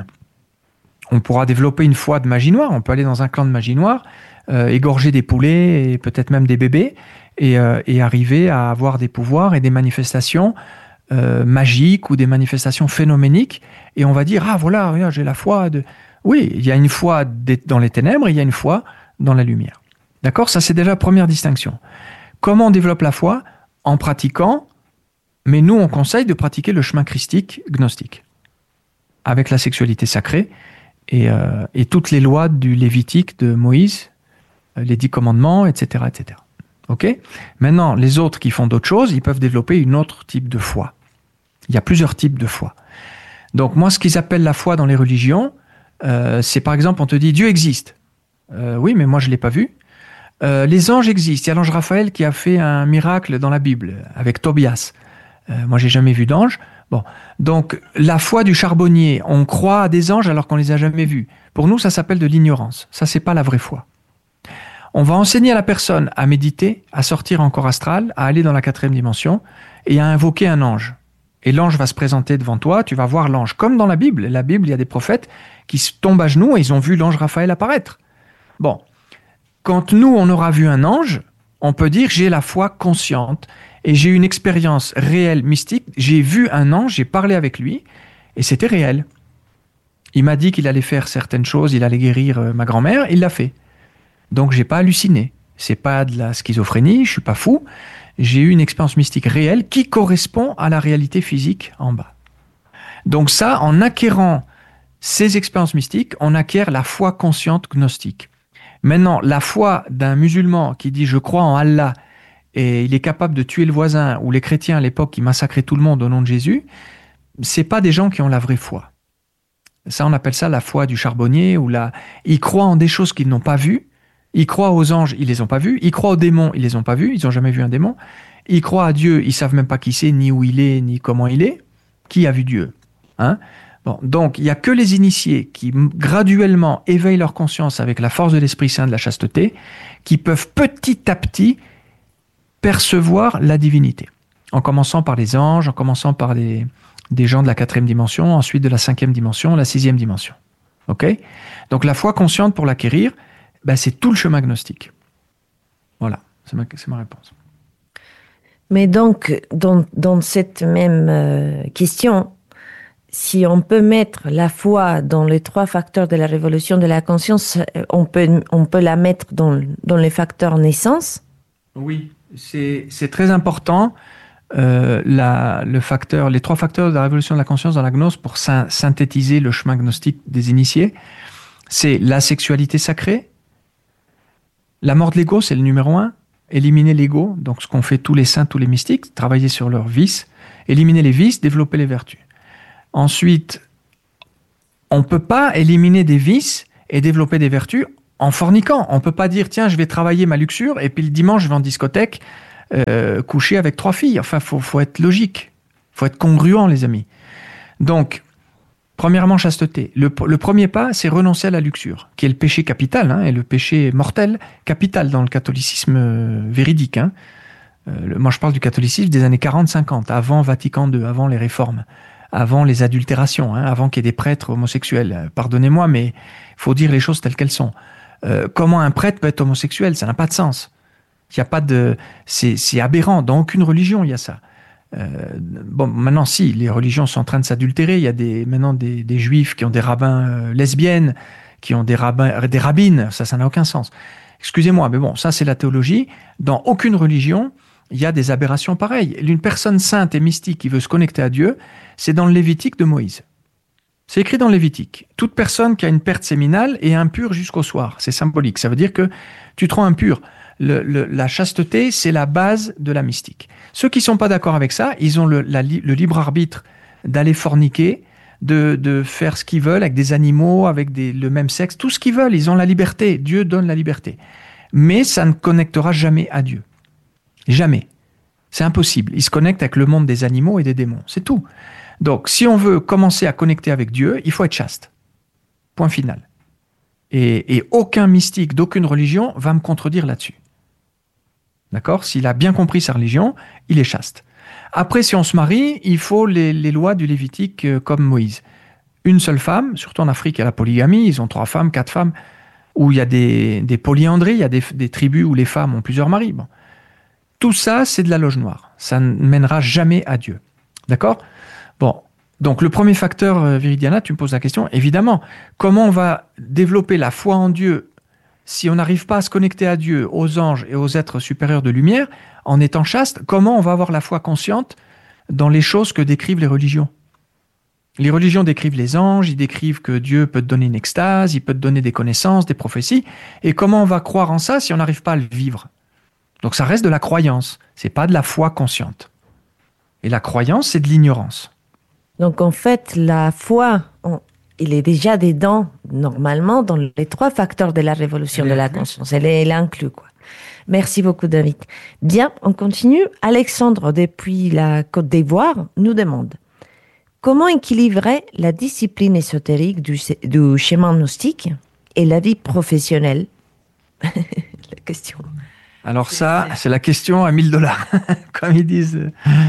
A: On pourra développer une foi de magie noire, on peut aller dans un clan de magie noire, égorger des poulets et peut-être même des bébés, et arriver à avoir des pouvoirs et des manifestations magiques ou des manifestations phénoméniques, et on va dire, ah voilà, regarde, j'ai la foi de... Oui, il y a une foi dans les ténèbres, il y a une foi dans la lumière. D'accord ? Ça, c'est déjà la première distinction. Comment on développe la foi ? En pratiquant, mais nous, on conseille de pratiquer le chemin christique gnostique, avec la sexualité sacrée et toutes les lois du Lévitique de Moïse, les 10 commandements, etc., etc. Ok ? Maintenant, les autres qui font d'autres choses, ils peuvent développer une autre type de foi. Il y a plusieurs types de foi. Donc moi, ce qu'ils appellent la foi dans les religions, c'est par exemple, on te dit Dieu existe. Oui, mais moi je ne l'ai pas vu. Les anges existent. Il y a l'ange Raphaël qui a fait un miracle dans la Bible avec Tobias. Moi, j'ai jamais vu d'ange. Bon, donc la foi du charbonnier, on croit à des anges alors qu'on les a jamais vus. Pour nous, ça s'appelle de l'ignorance. Ça, c'est pas la vraie foi. On va enseigner à la personne à méditer, à sortir en corps astral, à aller dans la 4e dimension et à invoquer un ange. Et l'ange va se présenter devant toi, tu vas voir l'ange. Comme dans la Bible. La Bible, il y a des prophètes qui se tombent à genoux et ils ont vu l'ange Raphaël apparaître. Bon, quand nous, on aura vu un ange, on peut dire j'ai la foi consciente et j'ai une expérience réelle, mystique. J'ai vu un ange, j'ai parlé avec lui et c'était réel. Il m'a dit qu'il allait faire certaines choses, il allait guérir ma grand-mère, il l'a fait. Donc j'ai pas halluciné. C'est pas de la schizophrénie, je suis pas fou. J'ai eu une expérience mystique réelle qui correspond à la réalité physique en bas. Donc ça, en acquérant ces expériences mystiques, on acquiert la foi consciente gnostique. Maintenant, la foi d'un musulman qui dit « je crois en Allah » et il est capable de tuer le voisin, ou les chrétiens à l'époque qui massacraient tout le monde au nom de Jésus, c'est pas des gens qui ont la vraie foi. Ça, on appelle ça la foi du charbonnier. Ils croient en des choses qu'ils n'ont pas vues. Ils croient aux anges, ils les ont pas vus. Ils croient aux démons, ils les ont pas vus. Ils n'ont jamais vu un démon. Ils croient à Dieu, ils savent même pas qui c'est, ni où il est, ni comment il est. Qui a vu Dieu ? Bon, donc, il n'y a que les initiés qui graduellement éveillent leur conscience avec la force de l'Esprit Saint de la chasteté, qui peuvent petit à petit percevoir la divinité. En commençant par les anges, en commençant par des gens de la 4e dimension, ensuite de la 5e dimension, la 6e dimension. Ok ? Donc la foi consciente, pour l'acquérir, c'est tout le chemin gnostique. Voilà, c'est ma réponse.
B: Mais donc, dans cette même question, si on peut mettre la foi dans les 3 facteurs de la révolution de la conscience, on peut la mettre dans les facteurs naissance ?
A: Oui, c'est très important. Les 3 facteurs de la révolution de la conscience dans la gnose pour synthétiser le chemin gnostique des initiés, c'est la sexualité sacrée, la mort de l'ego, c'est le numéro 1, éliminer l'ego, donc ce qu'ont fait tous les saints, tous les mystiques, travailler sur leurs vices, éliminer les vices, développer les vertus. Ensuite, On ne peut pas éliminer des vices et développer des vertus en forniquant. On ne peut pas dire, tiens, je vais travailler ma luxure et puis le dimanche, je vais en discothèque coucher avec 3 filles. Enfin, faut être logique. Il faut être congruent, les amis. Donc, premièrement, chasteté. Le premier pas, c'est renoncer à la luxure, qui est le péché capital, et le péché mortel capital dans le catholicisme véridique. Moi, je parle du catholicisme des années 40-50, avant Vatican II, avant les réformes, avant les adultérations, avant qu'il y ait des prêtres homosexuels. Pardonnez-moi, mais il faut dire les choses telles qu'elles sont. Comment un prêtre peut être homosexuel? Ça n'a pas de sens. Il y a pas de, c'est aberrant. Dans aucune religion, il y a ça. Maintenant, si, les religions sont en train de s'adultérer. Il y a maintenant des juifs qui ont des rabbins lesbiennes, qui ont des rabbines. Ça n'a aucun sens. Excusez-moi, mais bon, ça, c'est la théologie. Dans aucune religion, il y a des aberrations pareilles. Une personne sainte et mystique qui veut se connecter à Dieu, c'est dans le Lévitique de Moïse. C'est écrit dans le Lévitique. Toute personne qui a une perte séminale est impure jusqu'au soir. C'est symbolique. Ça veut dire que tu te rends impur. La chasteté, c'est la base de la mystique. Ceux qui ne sont pas d'accord avec ça, ils ont le libre arbitre d'aller forniquer, de faire ce qu'ils veulent avec des animaux, avec le même sexe, tout ce qu'ils veulent. Ils ont la liberté. Dieu donne la liberté. Mais ça ne connectera jamais à Dieu. Jamais. C'est impossible. Ils se connectent avec le monde des animaux et des démons. C'est tout. Donc, si on veut commencer à connecter avec Dieu, il faut être chaste. Point final. Et aucun mystique d'aucune religion va me contredire là-dessus. D'accord? S'il a bien compris sa religion, il est chaste. Après, si on se marie, il faut les lois du Lévitique comme Moïse. Une seule femme, surtout en Afrique, il y a la polygamie, ils ont 3 femmes, 4 femmes, où il y a des polyandries, il y a des tribus où les femmes ont plusieurs maris. Bon. Tout ça, c'est de la loge noire. Ça ne mènera jamais à Dieu. D'accord? Bon. Donc, le premier facteur, Viridiana, tu me poses la question, évidemment, comment on va développer la foi en Dieu si on n'arrive pas à se connecter à Dieu, aux anges et aux êtres supérieurs de lumière, en étant chaste, comment on va avoir la foi consciente dans les choses que décrivent les religions? Les religions décrivent les anges, ils décrivent que Dieu peut te donner une extase, il peut te donner des connaissances, des prophéties, et comment on va croire en ça si on n'arrive pas à le vivre? Donc ça reste de la croyance, c'est pas de la foi consciente. Et la croyance, c'est de l'ignorance.
B: Donc en fait, la foi, il est déjà dedans, normalement, dans les 3 facteurs de la révolution de la conscience. Elle est inclue, quoi. Merci beaucoup, David. Bien, on continue. Alexandre, depuis la Côte d'Ivoire, nous demande comment équilibrer la discipline ésotérique du schéma gnostique et la vie professionnelle? La question.
A: Alors ça, c'est la question à $1000, comme ils disent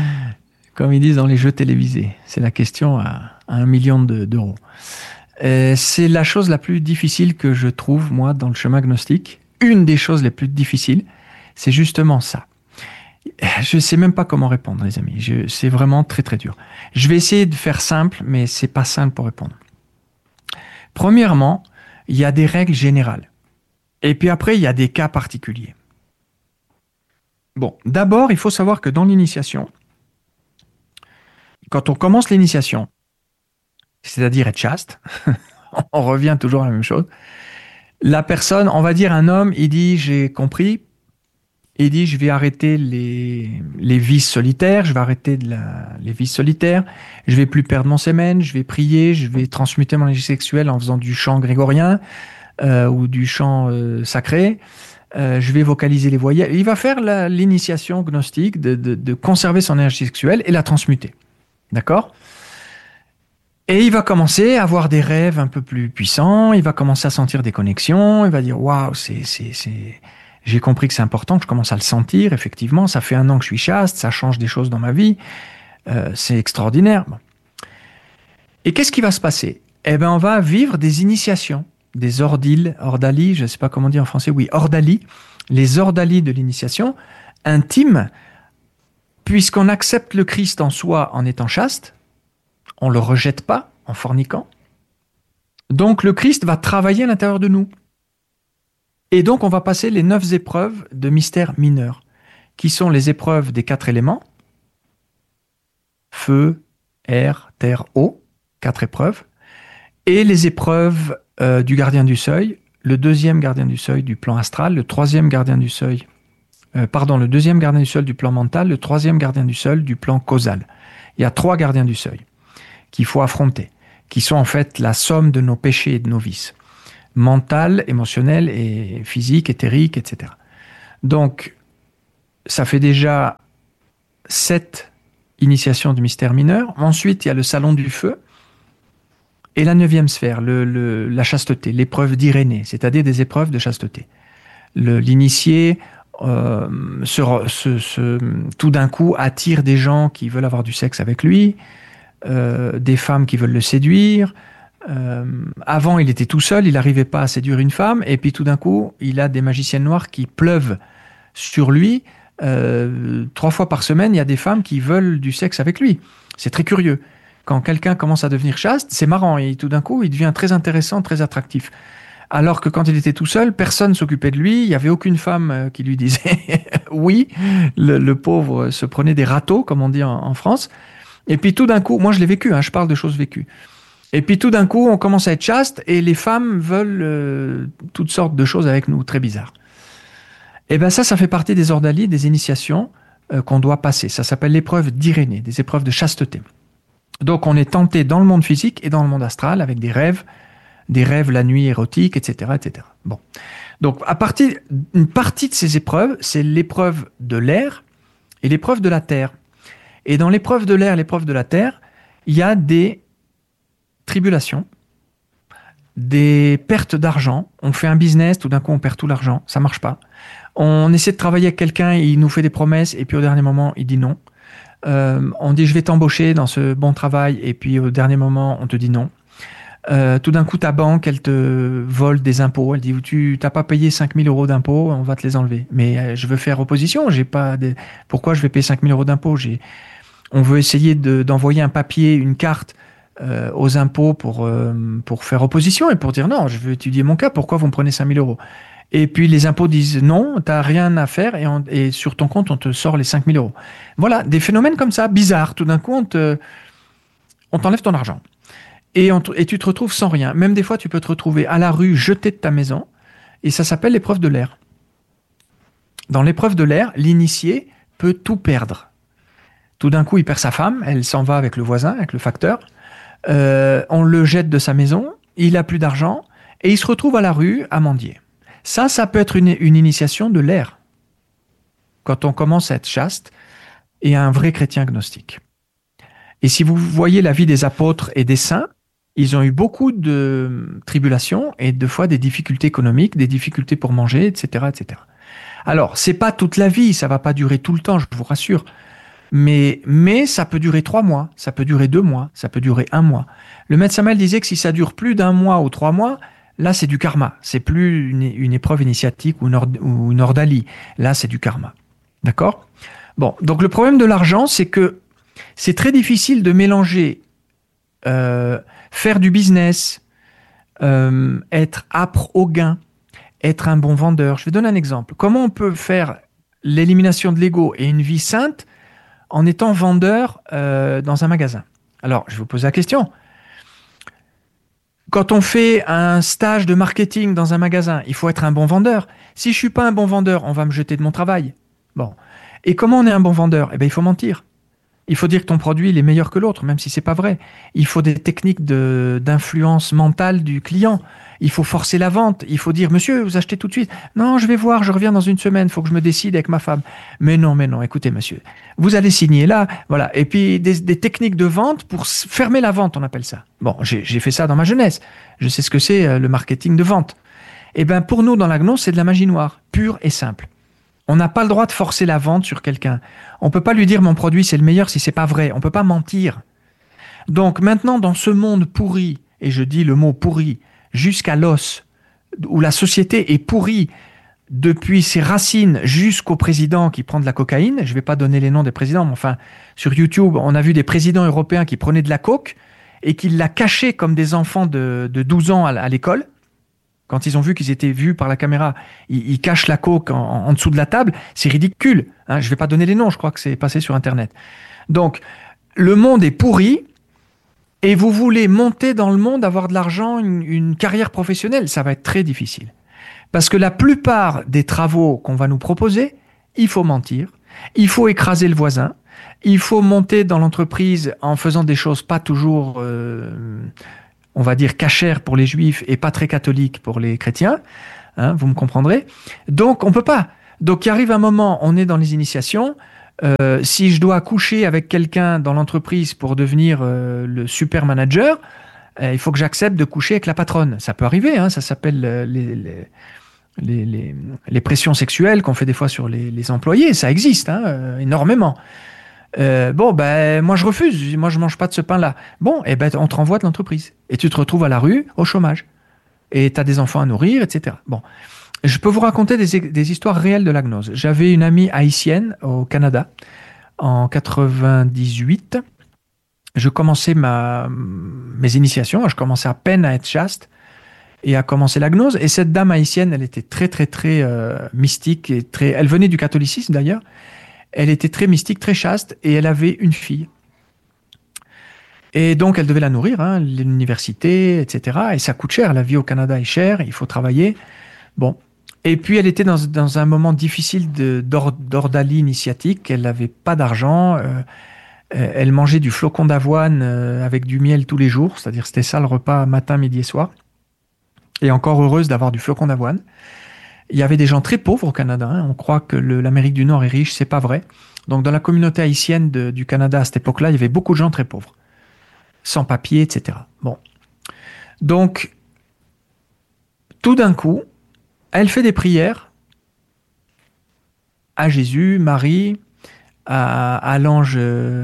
A: dans les jeux télévisés. C'est la question à 1 million d'euros. C'est la chose la plus difficile que je trouve, moi, dans le chemin gnostique. Une des choses les plus difficiles, c'est justement ça. Je ne sais même pas comment répondre, les amis. C'est vraiment très, très dur. Je vais essayer de faire simple, mais ce n'est pas simple pour répondre. Premièrement, il y a des règles générales. Et puis après, il y a des cas particuliers. Bon, d'abord, il faut savoir que dans l'initiation, quand on commence l'initiation, c'est-à-dire être chaste, on revient toujours à la même chose, la personne, on va dire un homme, il dit « j'ai compris », il dit « je vais arrêter les vices solitaires, je vais arrêter les vices solitaires, je vais plus perdre mon sémen, je vais prier, je vais transmuter mon énergie sexuelle en faisant du chant grégorien ou du chant sacré, je vais vocaliser les voyelles ». Il va faire l'initiation gnostique de conserver son énergie sexuelle et la transmuter. D'accord ? Et il va commencer à avoir des rêves un peu plus puissants, il va commencer à sentir des connexions, il va dire « Waouh, j'ai compris que c'est important, que je commence à le sentir, effectivement, ça fait 1 an que je suis chaste, ça change des choses dans ma vie, c'est extraordinaire. » Et qu'est-ce qui va se passer? Eh bien, on va vivre des initiations, des ordali, je ne sais pas comment dire en français, oui, ordali, les ordali de l'initiation, intimes, puisqu'on accepte le Christ en soi en étant chaste, on ne le rejette pas en forniquant. Donc le Christ va travailler à l'intérieur de nous. Et donc on va passer les 9 épreuves de mystère mineur, qui sont les épreuves des 4 éléments, feu, air, terre, eau, 4 épreuves, et les épreuves du gardien du seuil, le 2e gardien du seuil du plan astral, le 3e gardien du seuil, le 2e gardien du seuil du plan mental, le 3e gardien du seuil du plan causal. Il y a 3 gardiens du seuil qu'il faut affronter, qui sont en fait la somme de nos péchés et de nos vices, mental, émotionnel et physique, éthérique, etc. Donc, ça fait déjà 7 initiations du mystère mineur. Ensuite, il y a le salon du feu et la 9e sphère, la chasteté, l'épreuve d'Irénée, c'est-à-dire des épreuves de chasteté. L'initié, tout d'un coup, attire des gens qui veulent avoir du sexe avec lui, des femmes qui veulent le séduire. Avant, il était tout seul, il n'arrivait pas à séduire une femme, et puis tout d'un coup, il a des magiciennes noires qui pleuvent sur lui. 3 fois par semaine, il y a des femmes qui veulent du sexe avec lui. C'est très curieux. Quand quelqu'un commence à devenir chaste, c'est marrant, et tout d'un coup, il devient très intéressant, très attractif. Alors que quand il était tout seul, personne ne s'occupait de lui, il n'y avait aucune femme qui lui disait oui. Le pauvre se prenait des râteaux, comme on dit en France. Et puis tout d'un coup, moi je l'ai vécu, je parle de choses vécues. Et puis tout d'un coup, on commence à être chaste et les femmes veulent toutes sortes de choses avec nous, très bizarres. Et bien ça fait partie des ordalies, des initiations qu'on doit passer. Ça s'appelle l'épreuve d'Irénée, des épreuves de chasteté. Donc on est tenté dans le monde physique et dans le monde astral avec des rêves la nuit érotique, etc., etc. Bon. Donc une partie de ces épreuves, c'est l'épreuve de l'air et l'épreuve de la terre. Et dans l'épreuve de l'air, l'épreuve de la terre, il y a des tribulations, des pertes d'argent. On fait un business, tout d'un coup on perd tout l'argent, ça marche pas. On essaie de travailler avec quelqu'un, il nous fait des promesses et puis au dernier moment il dit non. On dit je vais t'embaucher dans ce bon travail et puis au dernier moment on te dit non. Tout d'un coup ta banque elle te vole des impôts, elle dit tu n'as pas payé 5 000 euros d'impôts, on va te les enlever. Mais je veux faire opposition, j'ai pas pourquoi je vais payer 5 000 euros d'impôts? On veut essayer d'envoyer un papier, une carte aux impôts pour faire opposition et pour dire non, je veux étudier mon cas, pourquoi vous me prenez 5 000 euros? Et puis les impôts disent non, tu n'as rien à faire et sur ton compte, on te sort les 5 000 euros. Voilà, des phénomènes comme ça, bizarres. Tout d'un coup, on t'enlève ton argent. Et tu te retrouves sans rien. Même des fois, tu peux te retrouver à la rue, jeté de ta maison, et ça s'appelle l'épreuve de l'air. Dans l'épreuve de l'air, l'initié peut tout perdre. Tout d'un coup, il perd sa femme, elle s'en va avec le voisin, avec le facteur. On le jette de sa maison, il n'a plus d'argent, et il se retrouve à la rue à mendier. Ça peut être une initiation de l'air. Quand on commence à être chaste et un vrai chrétien gnostique. Et si vous voyez la vie des apôtres et des saints, ils ont eu beaucoup de tribulations et de fois des difficultés économiques, des difficultés pour manger, etc., etc. Alors, c'est pas toute la vie, ça va pas durer tout le temps, je vous rassure. Mais ça peut durer 3 mois, ça peut durer 2 mois, ça peut durer 1 mois. Le maître Samael disait que si ça dure plus d'1 mois ou 3 mois, là c'est du karma. C'est plus une épreuve initiatique ou une ordalie. Là c'est du karma. D'accord ? Bon, donc le problème de l'argent, c'est que c'est très difficile de mélanger faire du business, être âpre au gain, être un bon vendeur. Je vais donner un exemple. Comment on peut faire l'élimination de l'ego et une vie sainte en étant vendeur dans un magasin? Alors, je vais vous poser la question. Quand on fait un stage de marketing dans un magasin, il faut être un bon vendeur. Si je ne suis pas un bon vendeur, on va me jeter de mon travail. Bon. Et comment on est un bon vendeur? Eh bien, il faut mentir. Il faut dire que ton produit il est meilleur que l'autre, même si ce n'est pas vrai. Il faut des techniques d'influence mentale du client. Il faut forcer la vente. Il faut dire, monsieur, vous achetez tout de suite. Non, je vais voir, je reviens dans une semaine. Il faut que je me décide avec ma femme. Mais non, écoutez, monsieur, vous allez signer là. Voilà. Et puis, des techniques de vente pour fermer la vente, on appelle ça. Bon, j'ai fait ça dans ma jeunesse. Je sais ce que c'est le marketing de vente. Eh bien, pour nous, dans la gnose, c'est de la magie noire, pure et simple. On n'a pas le droit de forcer la vente sur quelqu'un. On ne peut pas lui dire mon produit c'est le meilleur si c'est pas vrai. On ne peut pas mentir. Donc maintenant dans ce monde pourri, et je dis le mot pourri, jusqu'à l'os, où la société est pourrie depuis ses racines jusqu'au président qui prend de la cocaïne, je ne vais pas donner les noms des présidents, mais enfin sur YouTube on a vu des présidents européens qui prenaient de la coke et qui la cachaient comme des enfants de 12 ans à l'école. Quand ils ont vu qu'ils étaient vus par la caméra, ils cachent la coke en dessous de la table. C'est ridicule. Je ne vais pas donner les noms, je crois que c'est passé sur Internet. Donc, le monde est pourri et vous voulez monter dans le monde, avoir de l'argent, une carrière professionnelle. Ça va être très difficile. Parce que la plupart des travaux qu'on va nous proposer, il faut mentir, il faut écraser le voisin, Il faut monter dans l'entreprise en faisant des choses pas toujours, on va dire, cachères pour les juifs et pas très catholiques pour les chrétiens. Hein, vous me comprendrez. Donc, on peut pas. Donc, il arrive un moment, on est dans les initiations. Si je dois coucher avec quelqu'un dans l'entreprise pour devenir le super manager, il faut que j'accepte de coucher avec la patronne. Ça peut arriver, hein, ça s'appelle les pressions sexuelles qu'on fait des fois sur les employés. Ça existe énormément. Moi je refuse, moi je mange pas de ce pain-là. Bon, on te renvoie de l'entreprise. Et tu te retrouves à la rue, au chômage. Et tu as des enfants à nourrir, etc. Bon, je peux vous raconter des histoires réelles de la gnose. J'avais une amie haïtienne au Canada en 98. Je commençais mes initiations, je commençais à peine à être chaste et à commencer la gnose. Et cette dame haïtienne, elle était très, très, très mystique. Elle venait du catholicisme d'ailleurs. Elle était très mystique, très chaste et elle avait une fille. Et donc, elle devait la nourrir, hein, l'université, etc. Et ça coûte cher. La vie au Canada est chère, il faut travailler. Bon. Et puis, elle était dans un moment difficile d'ordalie initiatique. Elle n'avait pas d'argent. Elle mangeait du flocon d'avoine avec du miel tous les jours. C'est-à-dire, c'était ça le repas matin, midi et soir. Et encore heureuse d'avoir du flocon d'avoine. Il y avait des gens très pauvres au Canada. Hein. On croit que l'Amérique du Nord est riche. C'est pas vrai. Donc, dans la communauté haïtienne du Canada à cette époque-là, il y avait beaucoup de gens très pauvres. Sans papier, etc. Bon. Donc, tout d'un coup, elle fait des prières à Jésus, Marie, à l'ange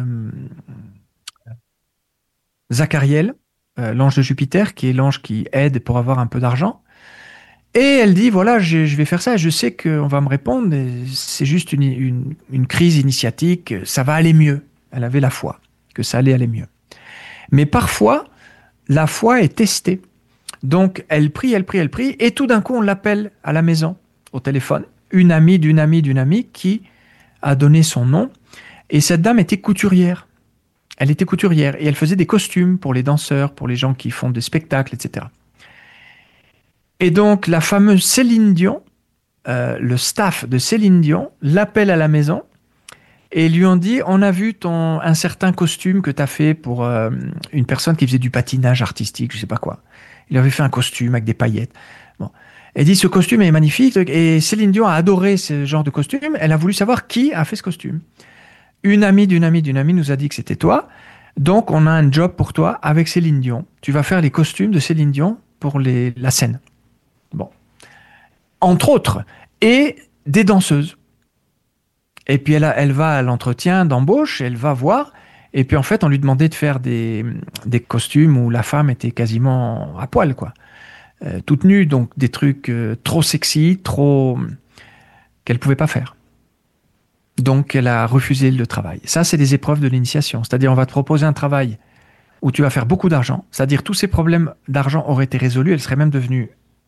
A: Zachariel, l'ange de Jupiter, qui est l'ange qui aide pour avoir un peu d'argent. Et elle dit, voilà, je vais faire ça, je sais qu'on va me répondre, c'est juste une crise initiatique, ça va aller mieux. Elle avait la foi, que ça allait aller mieux. Mais parfois, la foi est testée. Donc, elle prie, et tout d'un coup, on l'appelle à la maison, au téléphone, une amie d'une amie qui a donné son nom. Et cette dame était couturière. Elle était couturière et elle faisait des costumes pour les danseurs, pour les gens qui font des spectacles, etc. Et donc, la fameuse Céline Dion, le staff de Céline Dion, l'appelle à la maison et lui ont dit, on a vu un certain costume que tu as fait pour une personne qui faisait du patinage artistique, je ne sais pas quoi. Il avait fait un costume avec des paillettes. Bon. Elle dit, ce costume est magnifique. Et Céline Dion a adoré ce genre de costume. Elle a voulu savoir qui a fait ce costume. Une amie d'une amie nous a dit que c'était toi. Donc, on a un job pour toi avec Céline Dion. Tu vas faire les costumes de Céline Dion pour la scène. Bon. Entre autres. Et des danseuses. Et puis, elle va à l'entretien d'embauche. Elle va voir. Et puis, en fait, on lui demandait de faire des costumes où la femme était quasiment à poil, quoi. Toute nue, donc des trucs trop sexy, qu'elle ne pouvait pas faire. Donc, elle a refusé le travail. Ça, c'est des épreuves de l'initiation. C'est-à-dire, on va te proposer un travail où tu vas faire beaucoup d'argent. C'est-à-dire, tous ces problèmes d'argent auraient été résolus. Elle serait même devenue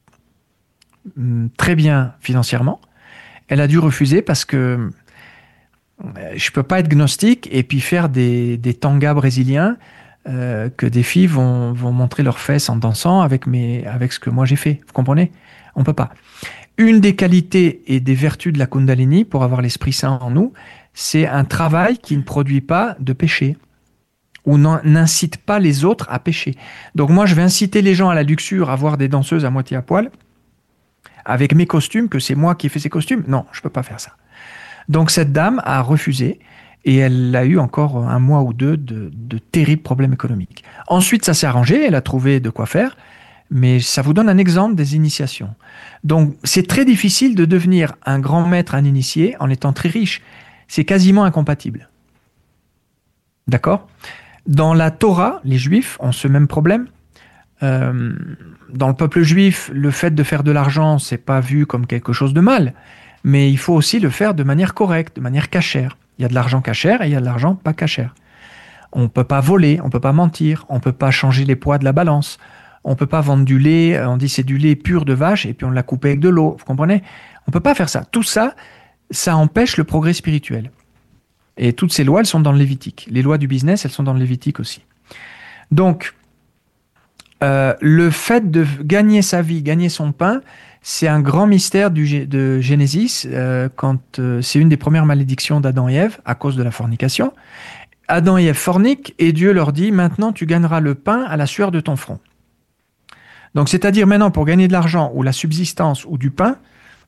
A: très bien financièrement. Elle a dû refuser parce que je peux pas être gnostique et puis faire des tangas brésiliens que des filles vont montrer leurs fesses en dansant avec ce que moi j'ai fait. Vous comprenez? On peut pas. Une des qualités et des vertus de la Kundalini pour avoir l'Esprit Saint en nous, c'est un travail qui ne produit pas de péché ou n'incite pas les autres à pécher. Donc moi, je vais inciter les gens à la luxure, à voir des danseuses à moitié à poil avec mes costumes, que c'est moi qui ai fait ces costumes. Non, je peux pas faire ça. Donc cette dame a refusé et elle a eu encore un mois ou deux de terribles problèmes économiques. Ensuite, ça s'est arrangé, elle a trouvé de quoi faire, mais ça vous donne un exemple des initiations. Donc c'est très difficile de devenir un grand maître, un initié, en étant très riche. C'est quasiment incompatible. D'accord? Dans la Torah, les Juifs ont ce même problème. Dans le peuple juif, le fait de faire de l'argent, c'est pas vu comme quelque chose de mal. Mais il faut aussi le faire de manière correcte, de manière cachère. Il y a de l'argent cachère et il y a de l'argent pas cachère. On ne peut pas voler, on ne peut pas mentir, on ne peut pas changer les poids de la balance, on ne peut pas vendre du lait, on dit c'est du lait pur de vache et puis on l'a coupé avec de l'eau, vous comprenez? On ne peut pas faire ça. Tout ça, ça empêche le progrès spirituel. Et toutes ces lois, elles sont dans le Lévitique. Les lois du business, elles sont dans le Lévitique aussi. Donc, le fait de gagner sa vie, gagner son pain, C'est un grand mystère de Genesis, c'est une des premières malédictions d'Adam et Ève à cause de la fornication. Adam et Ève forniquent et Dieu leur dit, maintenant tu gagneras le pain à la sueur de ton front. Donc c'est-à-dire maintenant pour gagner de l'argent ou la subsistance ou du pain,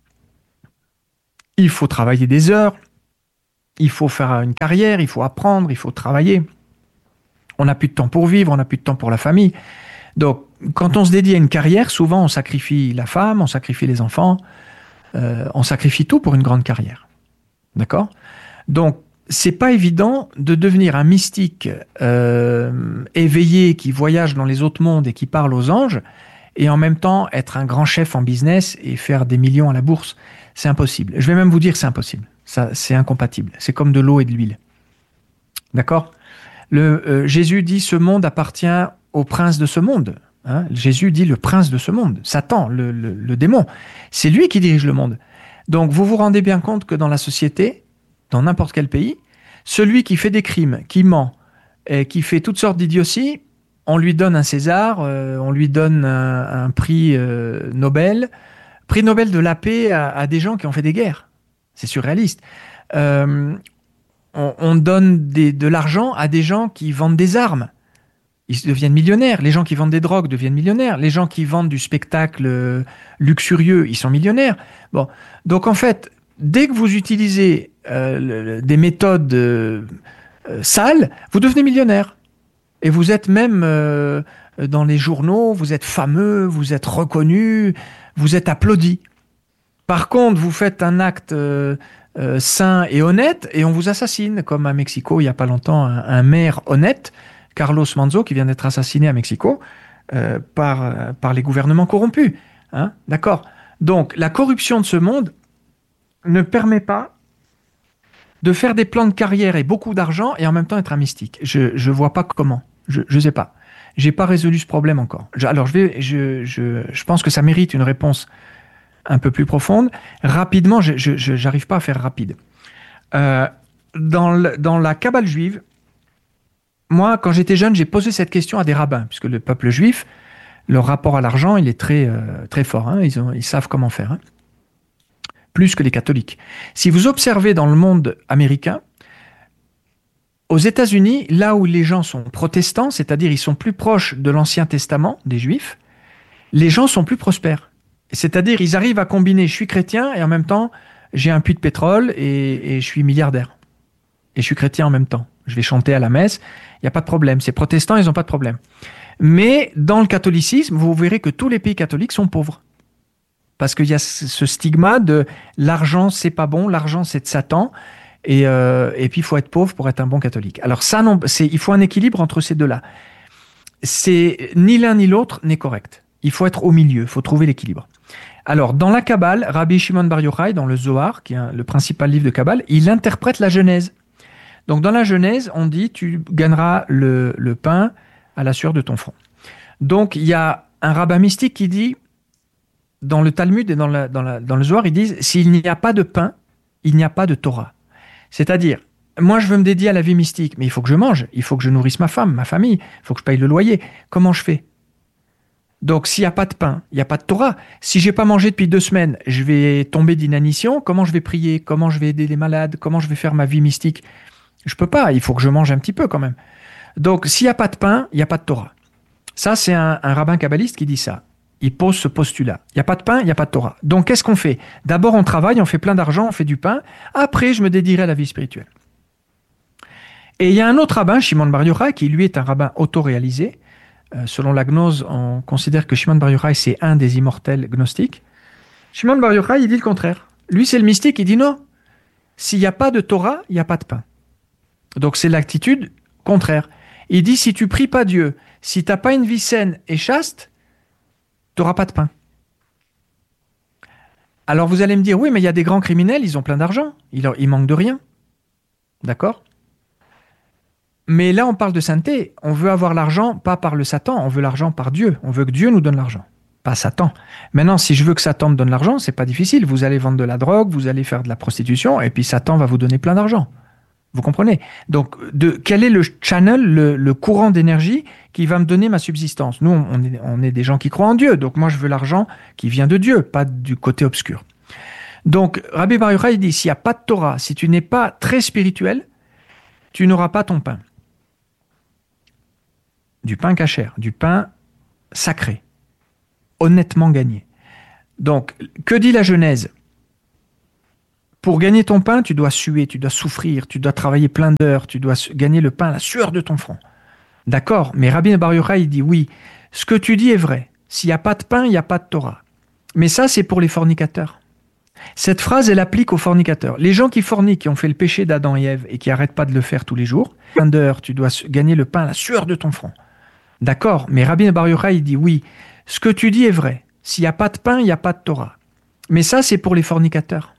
A: il faut travailler des heures, il faut faire une carrière, il faut apprendre, il faut travailler. On n'a plus de temps pour vivre, on n'a plus de temps pour la famille. Donc quand on se dédie à une carrière, souvent on sacrifie la femme, on sacrifie les enfants, on sacrifie tout pour une grande carrière. D'accord ? Donc c'est pas évident de devenir un mystique éveillé qui voyage dans les autres mondes et qui parle aux anges et en même temps être un grand chef en business et faire des millions à la bourse. C'est impossible. Je vais même vous dire que c'est impossible. Ça, c'est incompatible. C'est comme de l'eau et de l'huile. D'accord ? Jésus dit ce monde appartient au prince de ce monde. Hein ? Jésus dit le prince de ce monde, Satan, le démon. C'est lui qui dirige le monde. Donc vous vous rendez bien compte que dans la société, dans n'importe quel pays, celui qui fait des crimes, qui ment, et qui fait toutes sortes d'idioties, on lui donne un César, on lui donne un prix Nobel de la paix à des gens qui ont fait des guerres. C'est surréaliste. On donne de l'argent à des gens qui vendent des armes. Ils deviennent millionnaires. Les gens qui vendent des drogues deviennent millionnaires. Les gens qui vendent du spectacle luxurieux, ils sont millionnaires. Bon. Donc en fait, dès que vous utilisez des méthodes sales, vous devenez millionnaire. Et vous êtes même dans les journaux, vous êtes fameux, vous êtes reconnu, vous êtes applaudi. Par contre, vous faites un acte sain et honnête et on vous assassine, comme à Mexico il n'y a pas longtemps, un maire honnête, Carlos Manzo, qui vient d'être assassiné à Mexico par les gouvernements corrompus. Hein ? D'accord ? Donc, la corruption de ce monde ne permet pas de faire des plans de carrière et beaucoup d'argent et en même temps être un mystique. Je vois pas comment. Je sais pas. J'ai pas résolu ce problème encore. Je pense que ça mérite une réponse un peu plus profonde. Rapidement, j'arrive pas à faire rapide. Dans la Kabbale juive, moi, quand j'étais jeune, j'ai posé cette question à des rabbins, puisque le peuple juif, leur rapport à l'argent, il est très, très fort. Hein, ils savent comment faire. Hein. Plus que les catholiques. Si vous observez dans le monde américain, aux États-Unis, là où les gens sont protestants, c'est-à-dire ils sont plus proches de l'Ancien Testament, des Juifs, les gens sont plus prospères. C'est-à-dire ils arrivent à combiner je suis chrétien et en même temps j'ai un puits de pétrole et je suis milliardaire. Et je suis chrétien en même temps. Je vais chanter à la messe, il n'y a pas de problème. Ces protestants, ils n'ont pas de problème. Mais dans le catholicisme, vous verrez que tous les pays catholiques sont pauvres. Parce qu'il y a ce stigma de l'argent, c'est pas bon, l'argent, c'est de Satan, et puis il faut être pauvre pour être un bon catholique. Alors ça, non, il faut un équilibre entre ces deux-là. Ni l'un ni l'autre n'est correct. Il faut être au milieu, il faut trouver l'équilibre. Alors, dans la Kabbale, Rabbi Shimon Bar Yochai, dans le Zohar, qui est le principal livre de Kabbale, il interprète la Genèse. Donc dans la Genèse, on dit, tu gagneras le pain à la sueur de ton front. Donc il y a un rabbin mystique qui dit, dans le Talmud et dans le Zohar, ils disent, s'il n'y a pas de pain, il n'y a pas de Torah. C'est-à-dire, moi je veux me dédier à la vie mystique, mais il faut que je mange, il faut que je nourrisse ma femme, ma famille, il faut que je paye le loyer. Comment je fais ? Donc s'il n'y a pas de pain, il n'y a pas de Torah. Si j'ai pas mangé depuis 2 semaines, je vais tomber d'inanition. Comment je vais prier ? Comment je vais aider les malades ? Comment je vais faire ma vie mystique ? Je peux pas, il faut que je mange un petit peu quand même. Donc s'il n'y a pas de pain, il n'y a pas de Torah. Ça, c'est un rabbin kabbaliste qui dit ça. Il pose ce postulat. Il n'y a pas de pain, il n'y a pas de Torah. Donc, qu'est-ce qu'on fait ? D'abord, on travaille, on fait plein d'argent, on fait du pain. Après, je me dédierai à la vie spirituelle. Et il y a un autre rabbin, Shimon Bar Yochai, qui lui est un rabbin autoréalisé. Selon la gnose, on considère que Shimon Bar Yochai, c'est un des immortels gnostiques. Shimon Bar Yochai, il dit le contraire. Lui, c'est le mystique, il dit non. S'il n'y a pas de Torah, il n'y a pas de pain. Donc, c'est l'attitude contraire. Il dit, si tu pries pas Dieu, si tu n'as pas une vie saine et chaste, tu n'auras pas de pain. Alors vous allez me dire, oui, mais il y a des grands criminels, ils ont plein d'argent, ils manquent de rien. D'accord ? Mais là, on parle de sainteté. On veut avoir l'argent, pas par le Satan, on veut l'argent par Dieu. On veut que Dieu nous donne l'argent, pas Satan. Maintenant, si je veux que Satan me donne l'argent, c'est pas difficile. Vous allez vendre de la drogue, vous allez faire de la prostitution, et puis Satan va vous donner plein d'argent. Vous comprenez? Donc, quel est le channel, le courant d'énergie qui va me donner ma subsistance? Nous, on est des gens qui croient en Dieu, donc moi, je veux l'argent qui vient de Dieu, pas du côté obscur. Donc, Rabbi Bar Yochai dit, s'il n'y a pas de Torah, si tu n'es pas très spirituel, tu n'auras pas ton pain. Du pain kasher, du pain sacré, honnêtement gagné. Donc, que dit la Genèse? Pour gagner ton pain, tu dois suer, tu dois souffrir, tu dois travailler plein d'heures, tu dois gagner le pain à la sueur de ton front. D'accord, mais Rabbi Bar Yochai dit oui, ce que tu dis est vrai. S'il n'y a pas de pain, il n'y a pas de Torah. Mais ça, c'est pour les fornicateurs. Cette phrase, elle applique aux fornicateurs. Les gens qui forniquent, qui ont fait le péché d'Adam et Ève et qui n'arrêtent pas de le faire tous les jours, plein d'heures, tu dois gagner le pain à la sueur de ton front. D'accord, mais Rabbi Bar Yochai dit oui, ce que tu dis est vrai. S'il n'y a pas de pain, il n'y a pas de Torah. Mais ça, c'est pour les fornicateurs.